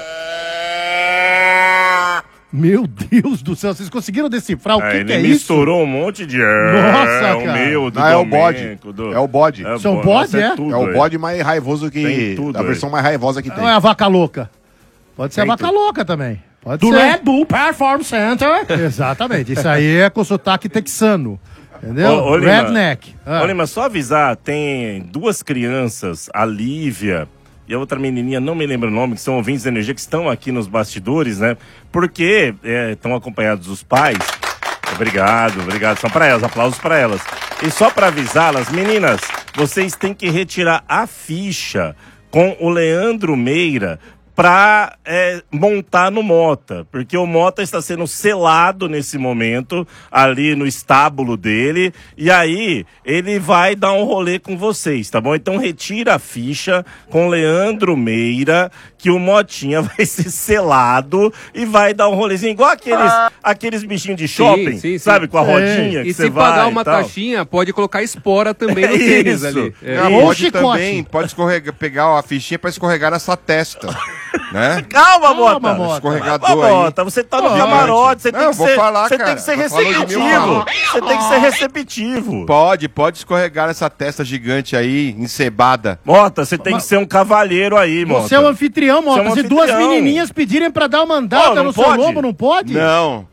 Meu Deus do céu, vocês conseguiram decifrar o que, é, que é isso? Ele misturou um monte de... Nossa, é, o meu, do Não, é o bode. Do... É o bode. É, Isso é um bode, é? É, tudo, é o bode mais raivoso que... Tudo, a versão aí. mais raivosa que tem. Não é a vaca louca. Pode ser tem a vaca tudo. louca também. Pode do ser. Red Bull Performance Center. Exatamente, isso aí é com sotaque texano. Entendeu? Ô, ô, Lima, Redneck. Ah. Ô, Lima, só avisar, tem duas crianças, a Lívia e a outra menininha, não me lembro o nome, que são ouvintes da energia, que estão aqui nos bastidores, né? Porque é, estão acompanhados dos pais. Obrigado, obrigado. São para elas, aplausos para elas. E só para avisá-las, meninas, vocês têm que retirar a ficha com o Leandro Meira para é, montar no Mota, porque o Mota está sendo selado nesse momento, ali no estábulo dele, e aí ele vai dar um rolê com vocês, tá bom? Então retira a ficha com Leandro Meira, que o Motinha vai ser selado e vai dar um rolezinho, igual aqueles, aqueles bichinhos de shopping, sim, sim, sim. sabe? Com a rodinha é. que e você se vai pagar uma e tal. taxinha, pode colocar espora também no É tênis isso. ali. É. Ah, pode também, pode escorregar, pegar a fichinha para escorregar nessa testa. Né? Calma, Mota. Calma, Mota. Escorregador Calma, aí. Mota. Você tá no Gigante. camarote, você tem Não, que vou ser, falar, você cara. tem que ser Eu falo de mil receptivo. falar. Você tem que ser receptivo. Pode, pode escorregar essa testa gigante aí, encebada. Mota, você tem que ser um cavalheiro aí, Mota. Você é o anfitrião, Mota. Você é um Se duas anfitrião. menininhas pedirem pra dar uma andada Oh, não no seu pode? lombo, não pode? Não.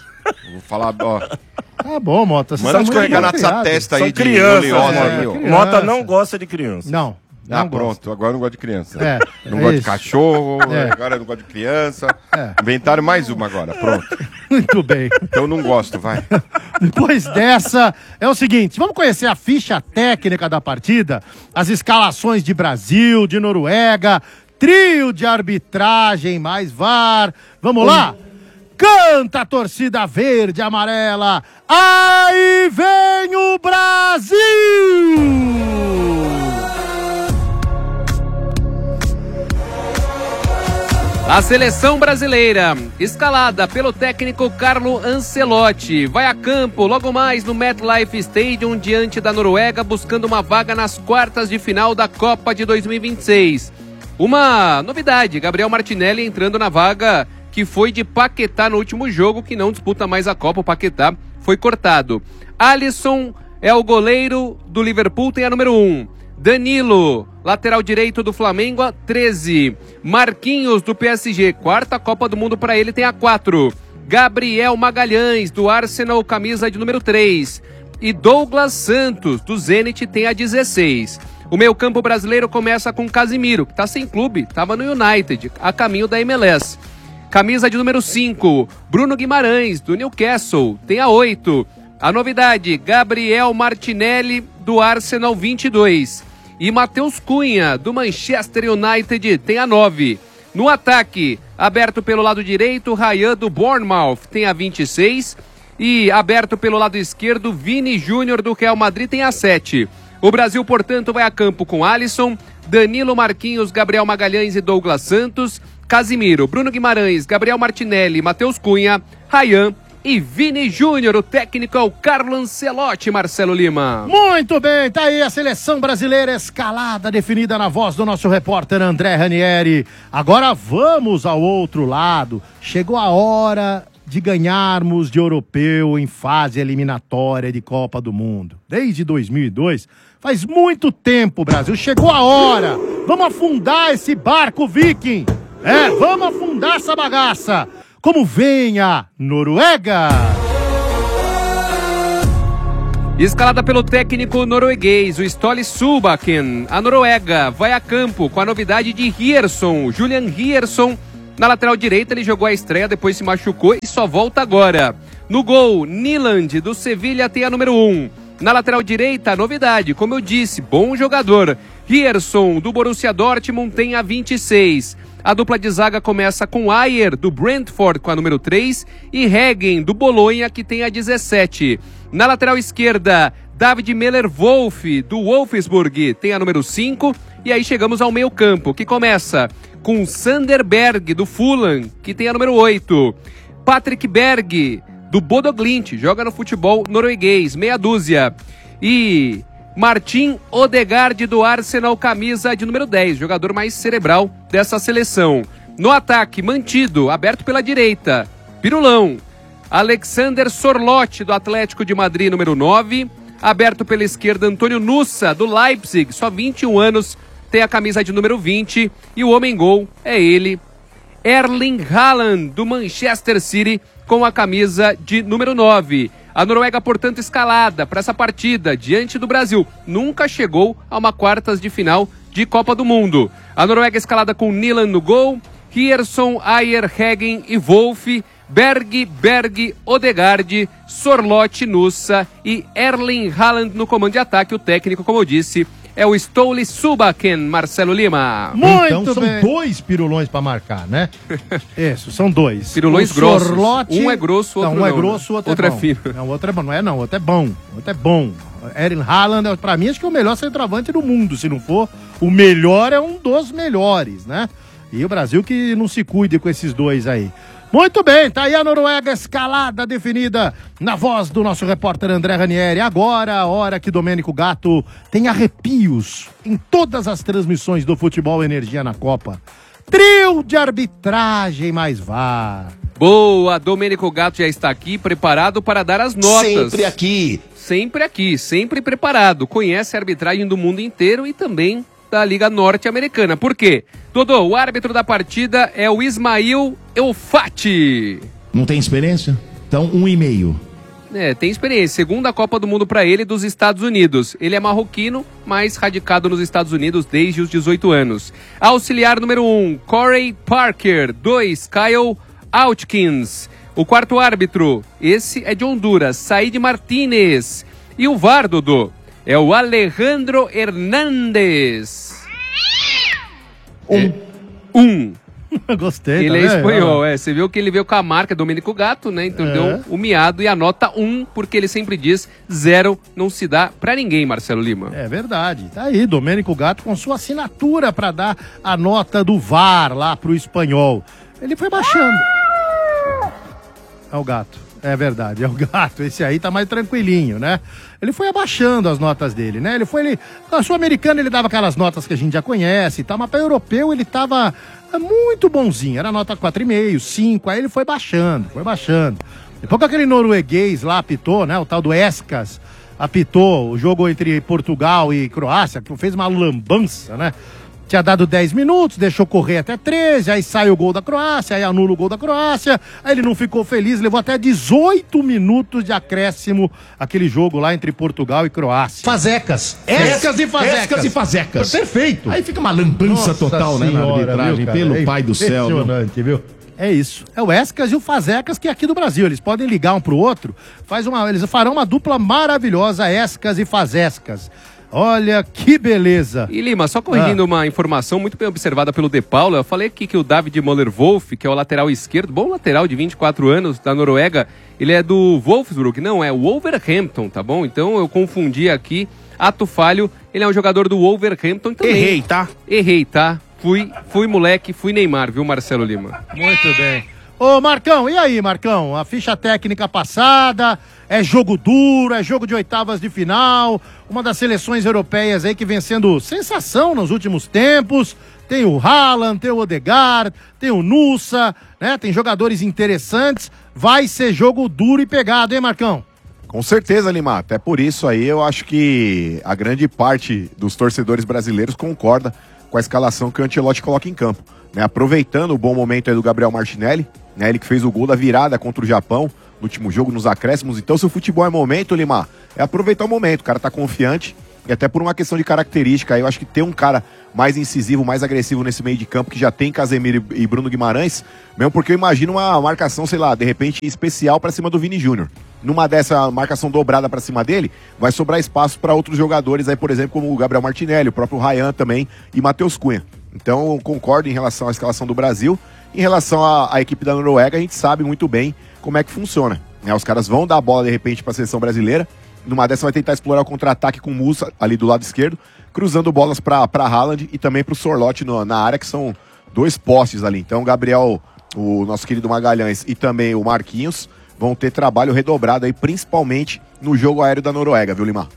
Vou falar, ó. Tá bom, Mota. Você Manda tá muito escorregar mal nessa criado. testa aí São de crianças, oleosa Mota. aí, ó. criança. Mota não gosta de criança. Não. Ah, não pronto. gosto. Agora eu não gosto de criança. É, Não é gosto isso. de cachorro, É. agora eu não gosto de criança. É. Inventaram mais uma agora, pronto. Muito bem. Então eu não gosto, vai. Depois dessa, é o seguinte, vamos conhecer a ficha técnica da partida, as escalações de Brasil, de Noruega, trio de arbitragem, mais V A R. Vamos lá? Canta a torcida verde e amarela. Aí vem o Brasil! A seleção brasileira, escalada pelo técnico Carlo Ancelotti, vai a campo logo mais no MetLife Stadium diante da Noruega, buscando uma vaga nas quartas de final da Copa de dois mil e vinte e seis. Uma novidade, Gabriel Martinelli entrando na vaga que foi de Paquetá no último jogo, que não disputa mais a Copa, o Paquetá foi cortado. Alisson é o goleiro do Liverpool, tem a número um. Danilo, lateral direito do Flamengo, a treze. Marquinhos, do P S G, quarta Copa do Mundo para ele, tem a quatro. Gabriel Magalhães, do Arsenal, camisa de número três. E Douglas Santos, do Zenit, tem a dezesseis. O meio-campo brasileiro começa com Casimiro, que está sem clube, estava no United, a caminho da M L S. Camisa de número cinco, Bruno Guimarães, do Newcastle, tem a oito. A novidade, Gabriel Martinelli, do Arsenal, vinte e dois. E Matheus Cunha, do Manchester United, tem a nove. No ataque, aberto pelo lado direito, Ryan, do Bournemouth, tem a vinte e seis. E aberto pelo lado esquerdo, Vini Júnior, do Real Madrid, tem a sete. O Brasil, portanto, vai a campo com Alisson, Danilo, Marquinhos, Gabriel Magalhães e Douglas Santos, Casimiro, Bruno Guimarães, Gabriel Martinelli, Matheus Cunha, Ryan e Vini Júnior. O técnico é o Carlo Ancelotti, Marcelo Lima. Muito bem, tá aí a seleção brasileira escalada, definida na voz do nosso repórter André Ranieri. Agora vamos ao outro lado. Chegou a hora de ganharmos de europeu em fase eliminatória de Copa do Mundo. Desde dois mil e dois, faz muito tempo, Brasil. Chegou a hora. Vamos afundar esse barco viking. É, vamos afundar essa bagaça. Como vem a Noruega. Escalada pelo técnico norueguês, o Ståle Solbakken. A Noruega vai a campo com a novidade de Ryerson, Julian Ryerson. Na lateral direita ele jogou a estreia, depois se machucou e só volta agora. No gol, Nyland do Sevilha tem a número um. Na lateral direita, a novidade, como eu disse, bom jogador. Ryerson do Borussia Dortmund tem a vinte e seis. A dupla de zaga começa com Ayer do Brentford com a número três e Hegen do Bolonha que tem a dezessete. Na lateral esquerda, David Müller-Wolf do Wolfsburg tem a número cinco. E aí chegamos ao meio campo, que começa com Sander Berg do Fulham, que tem a número oito. Patrick Berg do Bodo Glimt, joga no futebol norueguês, meia dúzia. E Martin Odegaard do Arsenal, camisa de número dez, jogador mais cerebral dessa seleção. No ataque, mantido, aberto pela direita, Pirulão. Alexander Sorloth do Atlético de Madrid, número nove. Aberto pela esquerda, Antônio Nussa do Leipzig, só vinte e um anos, tem a camisa de número vinte. E o homem-gol é ele, Erling Haaland do Manchester City, com a camisa de número nove. A Noruega, portanto, escalada para essa partida diante do Brasil. Nunca chegou a uma quartas de final de Copa do Mundo. A Noruega escalada com Nyland no gol, Ryerson, Ayer, Hegen e Wolf, Berg, Berg, Odegaard, Sorloth, Nussa e Erling Haaland no comando de ataque. O técnico, como eu disse, é o Ståle Solbakken, Marcelo Lima. Muito então, são bem. Dois pirulões pra marcar, né? Isso, são dois. Pirulões o grossos. Sorloth... Um é grosso, outro não. Um é não, grosso, né? outro, outro é é bom. fino. Não, outro é bom. Não é não, outro é bom. Outro é bom. Erling Haaland, pra mim, acho que é o melhor centroavante do mundo. Se não for, o melhor é um dos melhores, né? E o Brasil que não se cuide com esses dois aí. Muito bem, tá aí a Noruega escalada, definida na voz do nosso repórter André Ranieri. Agora, a hora que Domênico Gatto tem arrepios em todas as transmissões do Futebol Energia na Copa. Trio de arbitragem mais V A R. Boa, Domênico Gatto já está aqui, preparado para dar as notas. Sempre aqui. Sempre aqui, sempre preparado. Conhece a arbitragem do mundo inteiro e também da Liga Norte-Americana. Por quê? Dodô, o árbitro da partida é o Ismail Eufati. Não tem experiência? Então, um e meio. É, tem experiência. Segunda Copa do Mundo para ele dos Estados Unidos. Ele é marroquino, mas radicado nos Estados Unidos desde os dezoito anos. Auxiliar número um, Corey Parker. dois, Kyle Autkins. O quarto árbitro, esse é de Honduras, Said Martínez. E o V A R, Dodô, é o Alejandro Hernández. Um. É, um. Gostei, Ele tá é vendo? espanhol, é. Você viu que ele veio com a marca Domênico Gatto, né? Então É. deu um miado e a nota um, porque ele sempre diz zero não se dá pra ninguém, Marcelo Lima. É verdade. Tá aí, Domênico Gatto com sua assinatura pra dar a nota do V A R lá pro espanhol. Ele foi baixando. É o gato. É verdade, é o gato. Esse aí tá mais tranquilinho, né? Ele foi abaixando as notas dele, né? Ele foi, ele... Na Sul-Americana ele dava aquelas notas que a gente já conhece e tal, mas pra europeu ele tava muito bonzinho. Era nota quatro vírgula cinco, cinco, aí ele foi baixando, foi baixando. Depois que aquele norueguês lá apitou, né? O tal do Escas apitou o jogo entre Portugal e Croácia, que fez uma lambança, né? Tinha dado dez minutos, deixou correr até treze, aí sai o gol da Croácia, aí anula o gol da Croácia, aí ele não ficou feliz, levou até dezoito minutos de acréscimo aquele jogo lá entre Portugal e Croácia. Fazecas. Escas e fazecas. Escas e fazecas. Perfeito. Aí fica uma lambança Nossa total, né, na senhora, arbitragem, viu, cara? pelo É pai do céu. viu? Impressionante, viu? É isso. É o Escas e o Fazecas, que é aqui do Brasil. Eles podem ligar um pro outro, faz uma, eles farão uma dupla maravilhosa, Escas e Fazecas. Olha que beleza. E Lima, só corrigindo ah. uma informação muito bem observada pelo De Paula, eu falei aqui que o David Müller-Wolf, que é o lateral esquerdo, bom lateral de vinte e quatro anos da Noruega, ele é do Wolfsburg, não, é o Wolverhampton, tá bom? Então eu confundi aqui, ato falho, ele é um jogador do Wolverhampton também. Errei, tá? Errei, tá? Fui, fui moleque, fui Neymar, viu, Marcelo Lima? Muito bem. Ô, Marcão, e aí, Marcão? A ficha técnica passada, é jogo duro, é jogo de oitavas de final, uma das seleções europeias aí que vem sendo sensação nos últimos tempos. Tem o Haaland, tem o Odegaard, tem o Nusa, né? Tem jogadores interessantes. Vai ser jogo duro e pegado, hein, Marcão? Com certeza, Lima. Até por isso aí eu acho que a grande parte dos torcedores brasileiros concorda com a escalação que o Ancelotti coloca em campo, né? Aproveitando o bom momento aí do Gabriel Martinelli, né? Ele que fez o gol da virada contra o Japão no último jogo, nos acréscimos. Então, se o futebol é momento, Lima, é aproveitar o momento. O cara tá confiante e até por uma questão de característica. Eu acho que ter um cara mais incisivo, mais agressivo nesse meio de campo, que já tem Casemiro e Bruno Guimarães, mesmo porque eu imagino uma marcação, sei lá, de repente especial pra cima do Vini Júnior. Numa dessa marcação dobrada pra cima dele, vai sobrar espaço para outros jogadores aí, por exemplo, como o Gabriel Martinelli, o próprio Ryan também e Matheus Cunha. Então, eu concordo em relação à escalação do Brasil. Em relação à, à equipe da Noruega, a gente sabe muito bem como é que funciona, né? Os caras vão dar a bola, de repente, pra seleção brasileira. Numa dessa vai tentar explorar o contra-ataque com o Musa ali do lado esquerdo, cruzando bolas para Haaland e também para o Sorloth na área, que são dois postes ali. Então, o Gabriel, o nosso querido Magalhães e também o Marquinhos vão ter trabalho redobrado aí, principalmente no jogo aéreo da Noruega, viu, Lima?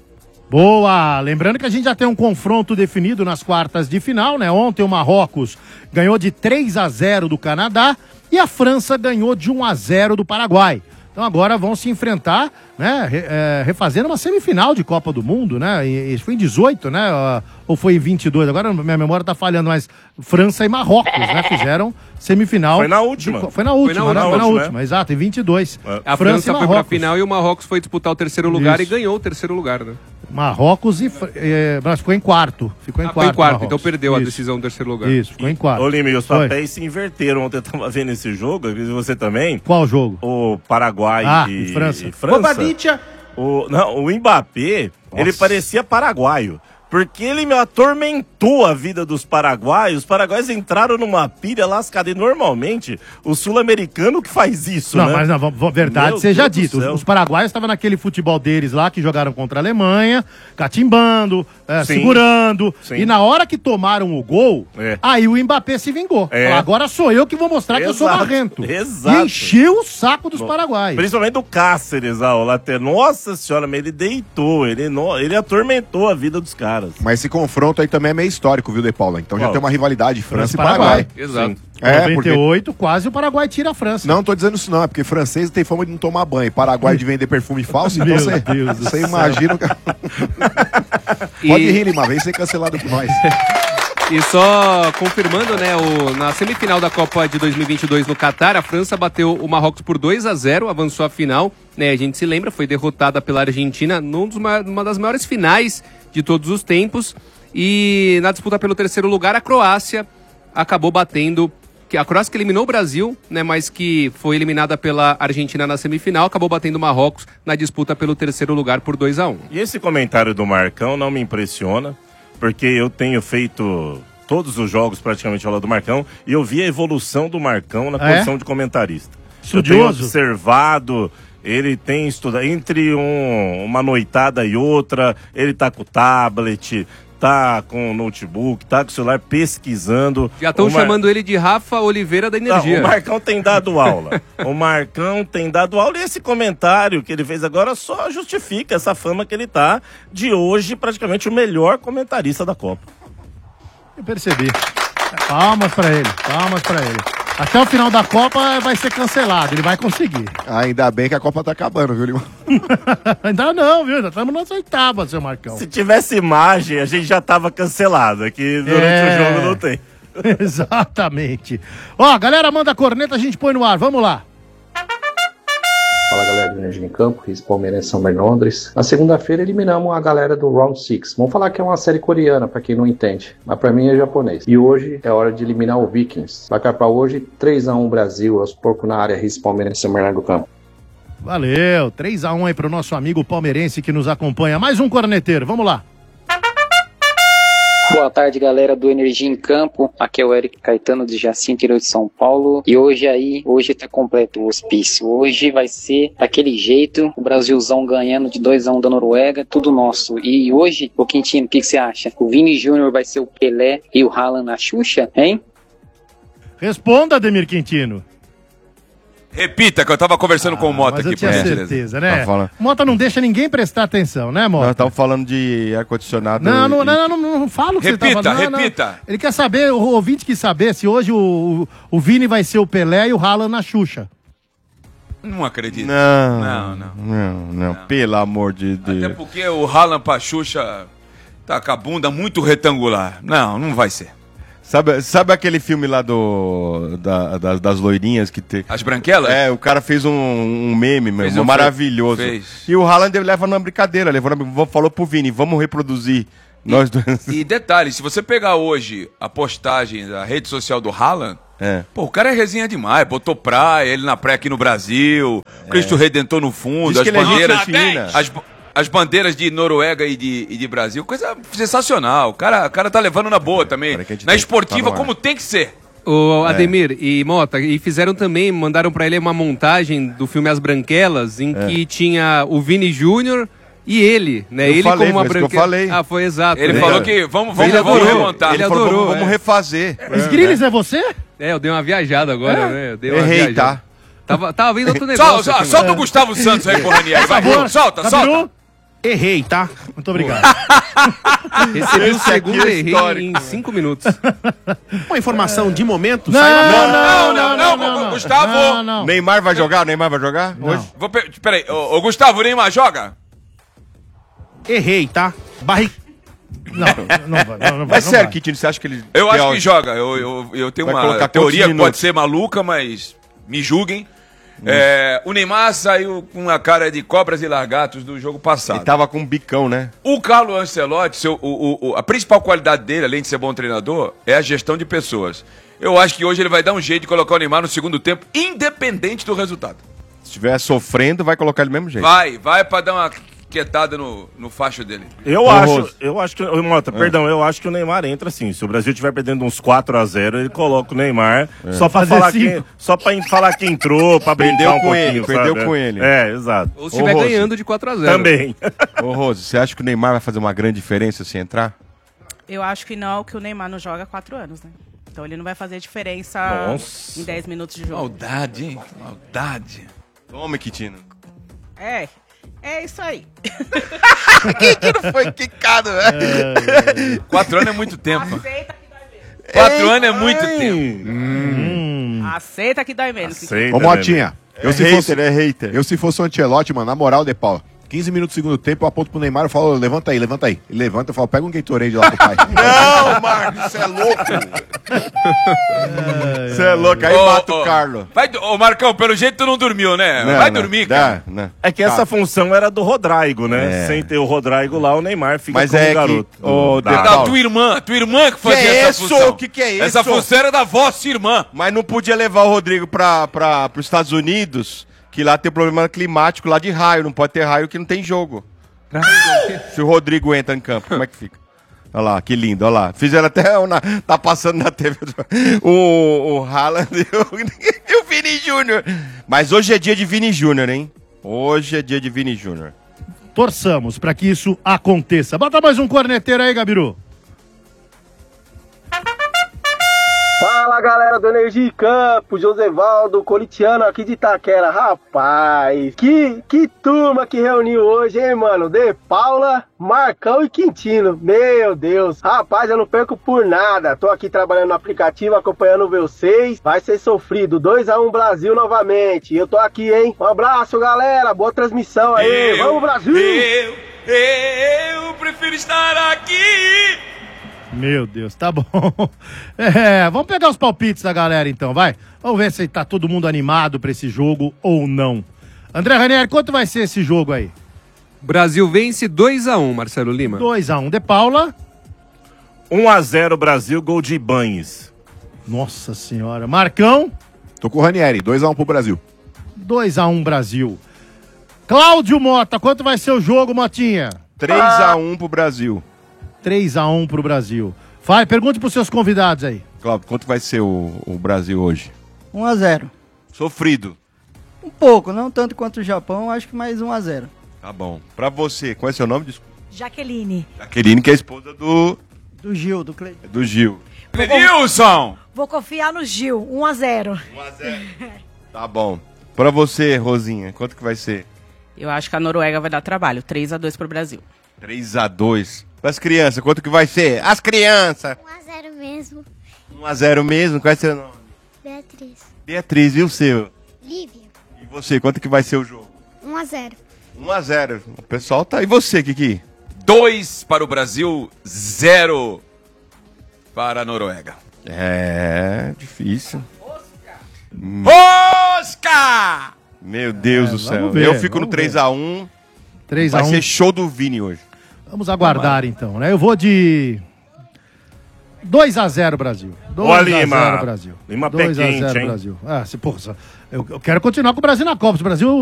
Boa! Lembrando que a gente já tem um confronto definido nas quartas de final, né? Ontem o Marrocos ganhou de três a zero do Canadá e a França ganhou de um a zero do Paraguai. Então agora vão se enfrentar, né, re, é, refazendo uma semifinal de Copa do Mundo, né, e, e foi em dezoito, né, ou foi em vinte e dois, agora minha memória tá falhando, mas França e Marrocos, né, fizeram semifinal. Foi na última. De, foi na última, foi na, né, foi na última, última, exato, em vinte e dois. É. A França, França foi pra final e o Marrocos foi disputar o terceiro lugar. Isso. E ganhou o terceiro lugar, né? Marrocos e... É, mas ficou em quarto. Ficou em ah, quarto, foi em quarto, Marrocos. então perdeu Isso. a decisão do terceiro lugar. Isso, ficou em quarto. Ô, Lima, e os papéis se inverteram. Ontem eu tava vendo esse jogo, e você também. Qual jogo? O Paraguai ah, e, e França. E França. O, não, o Mbappé, Nossa. ele parecia paraguaio. Porque ele me atormentou a vida dos paraguaios. Os paraguaios entraram numa pilha lascada. E normalmente, o sul-americano que faz isso, não, né? Mas não, vamos, verdade Meu seja Deus dito. Os, os paraguaios estavam naquele futebol deles lá, que jogaram contra a Alemanha, catimbando, é, segurando. Sim. E na hora que tomaram o gol, é. aí o Mbappé se vingou. É. Falou, agora sou eu que vou mostrar Exato. que eu sou marrento. Exato. E encheu o saco dos Bom, paraguaios. Principalmente do Cáceres, ah, o lateral. Nossa senhora, mas ele deitou. Ele, no, ele atormentou a vida dos caras. Mas esse confronto aí também é meio histórico, viu, De Paula? Então Qual? já tem uma rivalidade França, França e Paraguai. Paraguai. Exato. É, noventa e oito, porque... quase o Paraguai tira a França. Não, não tô dizendo isso não, é porque francês tem fama de não tomar banho. Paraguai de vender perfume falso, então você, você imagina... e... Pode rir, Lima, vem ser cancelado por nós. E só confirmando, né, o, na semifinal da Copa de dois mil e vinte e dois no Catar, a França bateu o Marrocos por dois a zero, avançou à final, né, a gente se lembra, foi derrotada pela Argentina num dos, numa das maiores finais de todos os tempos, e na disputa pelo terceiro lugar, a Croácia acabou batendo, que a Croácia que eliminou o Brasil, né, mas que foi eliminada pela Argentina na semifinal, acabou batendo o Marrocos na disputa pelo terceiro lugar por dois a um. E esse comentário do Marcão não me impressiona, porque eu tenho feito todos os jogos praticamente ao lado do Marcão e eu vi a evolução do Marcão na é? posição de comentarista. Estudioso. Eu tenho observado, ele tem estudado, entre um, uma noitada e outra, ele tá com o tablet, tá com o notebook, tá com o celular pesquisando. Já estão Mar... chamando ele de Rafa Oliveira da Energia. Não, o Marcão tem dado aula. O Marcão tem dado aula e esse comentário que ele fez agora só justifica essa fama que ele tá de hoje praticamente o melhor comentarista da Copa. Eu percebi. Palmas pra ele, palmas pra ele. Até o final da Copa vai ser cancelado, ele vai conseguir. Ainda bem que a Copa tá acabando, viu, Limão? Ainda não, viu? Já estamos nas oitavas, seu Marcão. Se tivesse imagem, a gente já tava cancelado. Aqui durante é... o jogo não tem. Exatamente. Ó, galera, manda a corneta, a gente põe no ar. Vamos lá. Fala, galera do Energia em Campo, Riz Palmeirense São Bernardes. Na segunda-feira eliminamos a galera do Round seis. Vamos falar que é uma série coreana, pra quem não entende, mas pra mim é japonês. E hoje é hora de eliminar o Vikings. Placar pra hoje, três a um Brasil, aos porcos na área, Riz Palmeirense São Bernardo do Campo. Valeu, três a um aí pro nosso amigo palmeirense que nos acompanha. Mais um corneteiro, vamos lá. Boa tarde, galera do Energia em Campo. Aqui é o Eric Caetano de Jaci, interior de São Paulo. E hoje aí, hoje tá completo o hospício. Hoje vai ser daquele jeito, o Brasilzão ganhando de dois a um da Noruega, tudo nosso. E hoje, o Quintino, o que você acha? O Vini Júnior vai ser o Pelé e o Haaland na Xuxa, hein? Responda, Ademir Quintino. Repita, que eu tava conversando ah, com o Mota mas aqui. Eu tinha por certeza, né? Tá falando... Mota não deixa ninguém prestar atenção, né, Mota? Nós estamos falando de ar-condicionado. Não, não, e... não, não, não, não fala o que repita, você tá falando. Não, repita. Não. Ele quer saber, o ouvinte quer saber se hoje o, o, o Vini vai ser o Pelé e o Haaland na Xuxa. Não acredito. Não, não, não. Não, não, não. Pelo amor de Deus. Até porque o Haaland pra Xuxa tá com a bunda muito retangular. Não, não vai ser. Sabe, sabe aquele filme lá do da, das, das loirinhas que tem... As branquelas? É, o cara fez um, um meme, meu, um maravilhoso. Fez. E o Haaland leva numa brincadeira, levou na, falou pro Vini, vamos reproduzir e, nós dois. E detalhe, se você pegar hoje a postagem da rede social do Haaland, é. Pô, o cara é resenha demais, botou praia, ele na praia aqui no Brasil, é. Cristo Redentor no fundo, Diz as que bandeiras... Ele é China. As, As bandeiras de Noruega e de, e de Brasil, coisa sensacional. O cara, o cara tá levando na boa também. Na esportiva, tá como tem que ser. O Ademir é. e Mota, e fizeram também, mandaram pra ele uma montagem do filme As Branquelas, em é. que tinha o Vini Júnior e ele, né? Eu ele falei, como uma branquela. branquela. Eu falei. Ah, foi exato. Ele né? falou que vamos, vamos, ele vamos adorou, remontar. Ele ele adorou. Falou, vamos é. refazer. Esgrilles é. é você? É, eu dei uma viajada agora, é. né? Eu dei uma Errei, viajada. tá? Tava, tava vendo outro negócio. Solta, solta é. o Gustavo Santos aí, porra, Ranieri. Vai, favor, solta, Gabiru. solta. Errei, tá? Muito obrigado. Recebi o segundo é errei em cinco minutos. Uma informação de momento. Não, sai não, não, não, não, não, não, Gustavo. Não, não. Neymar vai jogar? Neymar vai jogar? Não. Hoje? Vou pe... Peraí, ô, ô Gustavo, o Neymar joga? Errei, tá? Barri... Não, não, não, não, não Mas não sério, vai. Kitino, você acha que ele... Eu acho tem que joga. Eu, eu, eu tenho Vai uma colocar teoria quantos que pode minutos? ser maluca, mas me julguem. É, o Neymar saiu com a cara de cobras e lagartos do jogo passado. Ele tava com um bicão, né? O Carlo Ancelotti, seu, o, o, a principal qualidade dele, além de ser bom treinador, é a gestão de pessoas. Eu acho que hoje ele vai dar um jeito de colocar o Neymar no segundo tempo, independente do resultado. Se estiver sofrendo, vai colocar ele do mesmo jeito. Vai, vai pra dar uma quietada no, no facho dele. Eu acho, eu acho que, Mota, é. perdão, eu acho que o Neymar entra assim. Se o Brasil estiver perdendo uns quatro a zero, ele coloca o Neymar é. só pra falar que, só pra falar que entrou, pra brincar um com pouquinho, ele, sabe? perdeu com ele. É, exato. Ou se estiver ganhando de quatro a zero. Também. Ô, Rose, você acha que o Neymar vai fazer uma grande diferença se entrar? Eu acho que não, que o Neymar não joga há quatro anos, né? Então ele não vai fazer diferença Nossa. em dez minutos de jogo. Maldade, hein? Maldade. Toma, Kitino. É, é isso aí. Kitino foi quicado, velho. Quatro anos é muito tempo. Aceita que dói menos. Quatro anos é muito tempo. Hum. Aceita que dói menos. Ô, Motinha, eu, é se hater, fosse, é hater. eu se fosse o Ancelotti, mano, na moral, De Paula, quinze minutos do segundo tempo, eu aponto pro Neymar e falo, levanta aí, levanta aí. Ele levanta, eu falo, pega um Gatorade lá pro pai. Não, Marcos, você é louco. Você é louco, aí Ô, mata ô, o Carlos. Vai, ô Marcão, pelo jeito tu não dormiu, né? Não, vai não, dormir, dá, cara. não. É que essa Tá. função era do Rodrigo, né? É. Sem ter o Rodrigo lá, o Neymar fica Mas como é que- garoto. Ô, Da- De Da Paulo. tua irmã, tua irmã que fazia Que é essa isso? função. O que que é Essa isso? função era da vossa irmã. Mas não podia levar o Rodrigo para para os Estados Unidos, que lá tem problema climático lá de raio, não pode ter raio que não tem jogo. Se o Rodrigo entra em campo, como é que fica? Olha lá, que lindo, olha lá. Fizeram até, uma, tá passando na T V o, o Haaland e o, e o Vini Júnior. Mas hoje é dia de Vini Júnior, hein? Hoje é dia de Vini Júnior. Torçamos pra que isso aconteça. Bota mais um corneteiro aí, Gabiru. Fala galera do Energia em Campo, Josevaldo, Colitiano aqui de Itaquera. Rapaz, que, que turma que reuniu hoje, hein, mano? De Paula, Marcão e Quintino. Meu Deus, rapaz, eu não perco por nada. Tô aqui trabalhando no aplicativo, acompanhando vocês. Vai ser sofrido, dois a um Brasil novamente. Eu tô aqui, hein? Um abraço, galera, boa transmissão aí. Eu, Vamos, Brasil! Eu, eu prefiro estar aqui. Meu Deus, tá bom. É, vamos pegar os palpites da galera então, vai. Vamos ver se tá todo mundo animado pra esse jogo ou não. André Ranieri, quanto vai ser esse jogo aí? Brasil vence dois a um, Marcelo Lima. dois a um. De Paula. um a zero Brasil, gol de Ibanes. Nossa senhora. Marcão. Tô com o Ranieri, dois a um pro Brasil. dois a um Brasil. Cláudio Mota, quanto vai ser o jogo, Motinha? três a um pro Brasil. três a um pro Brasil. Vai, pergunte pros seus convidados aí. Cláudio, quanto vai ser o, o Brasil hoje? um a zero. Sofrido. Um pouco, não tanto quanto o Japão, acho que mais um a zero. Tá bom. Pra você, qual é seu nome? Desculpa. Jaqueline. Jaqueline, que é a esposa do, Do Gil, do Cleiton. do Gil. Nilson! Vou confiar no Gil, um a zero. um a zero. Tá bom. Pra você, Rosinha, quanto que vai ser? Eu acho que a Noruega vai dar trabalho. três a dois pro Brasil. três a dois. As crianças, quanto que vai ser? As crianças! um a zero mesmo. um a zero mesmo? Qual é seu nome? Beatriz. Beatriz, e o seu? Lívia. E você, quanto que vai ser o jogo? um a zero. um a zero. O pessoal tá... E você, Kiki? dois para o Brasil, zero para a Noruega. É... difícil. Oscar! Meu Deus É, do céu. vamos ver, Eu fico no vamos três a um. três a um. Vai ser show do Vini hoje. Vamos aguardar então, né? Eu vou de dois a zero Brasil. dois Ô, a Lima. zero Brasil. Lima pé dois a quente, zero hein? Brasil. Ah, se, porra, eu, eu quero continuar com o Brasil na Copa. Se o Brasil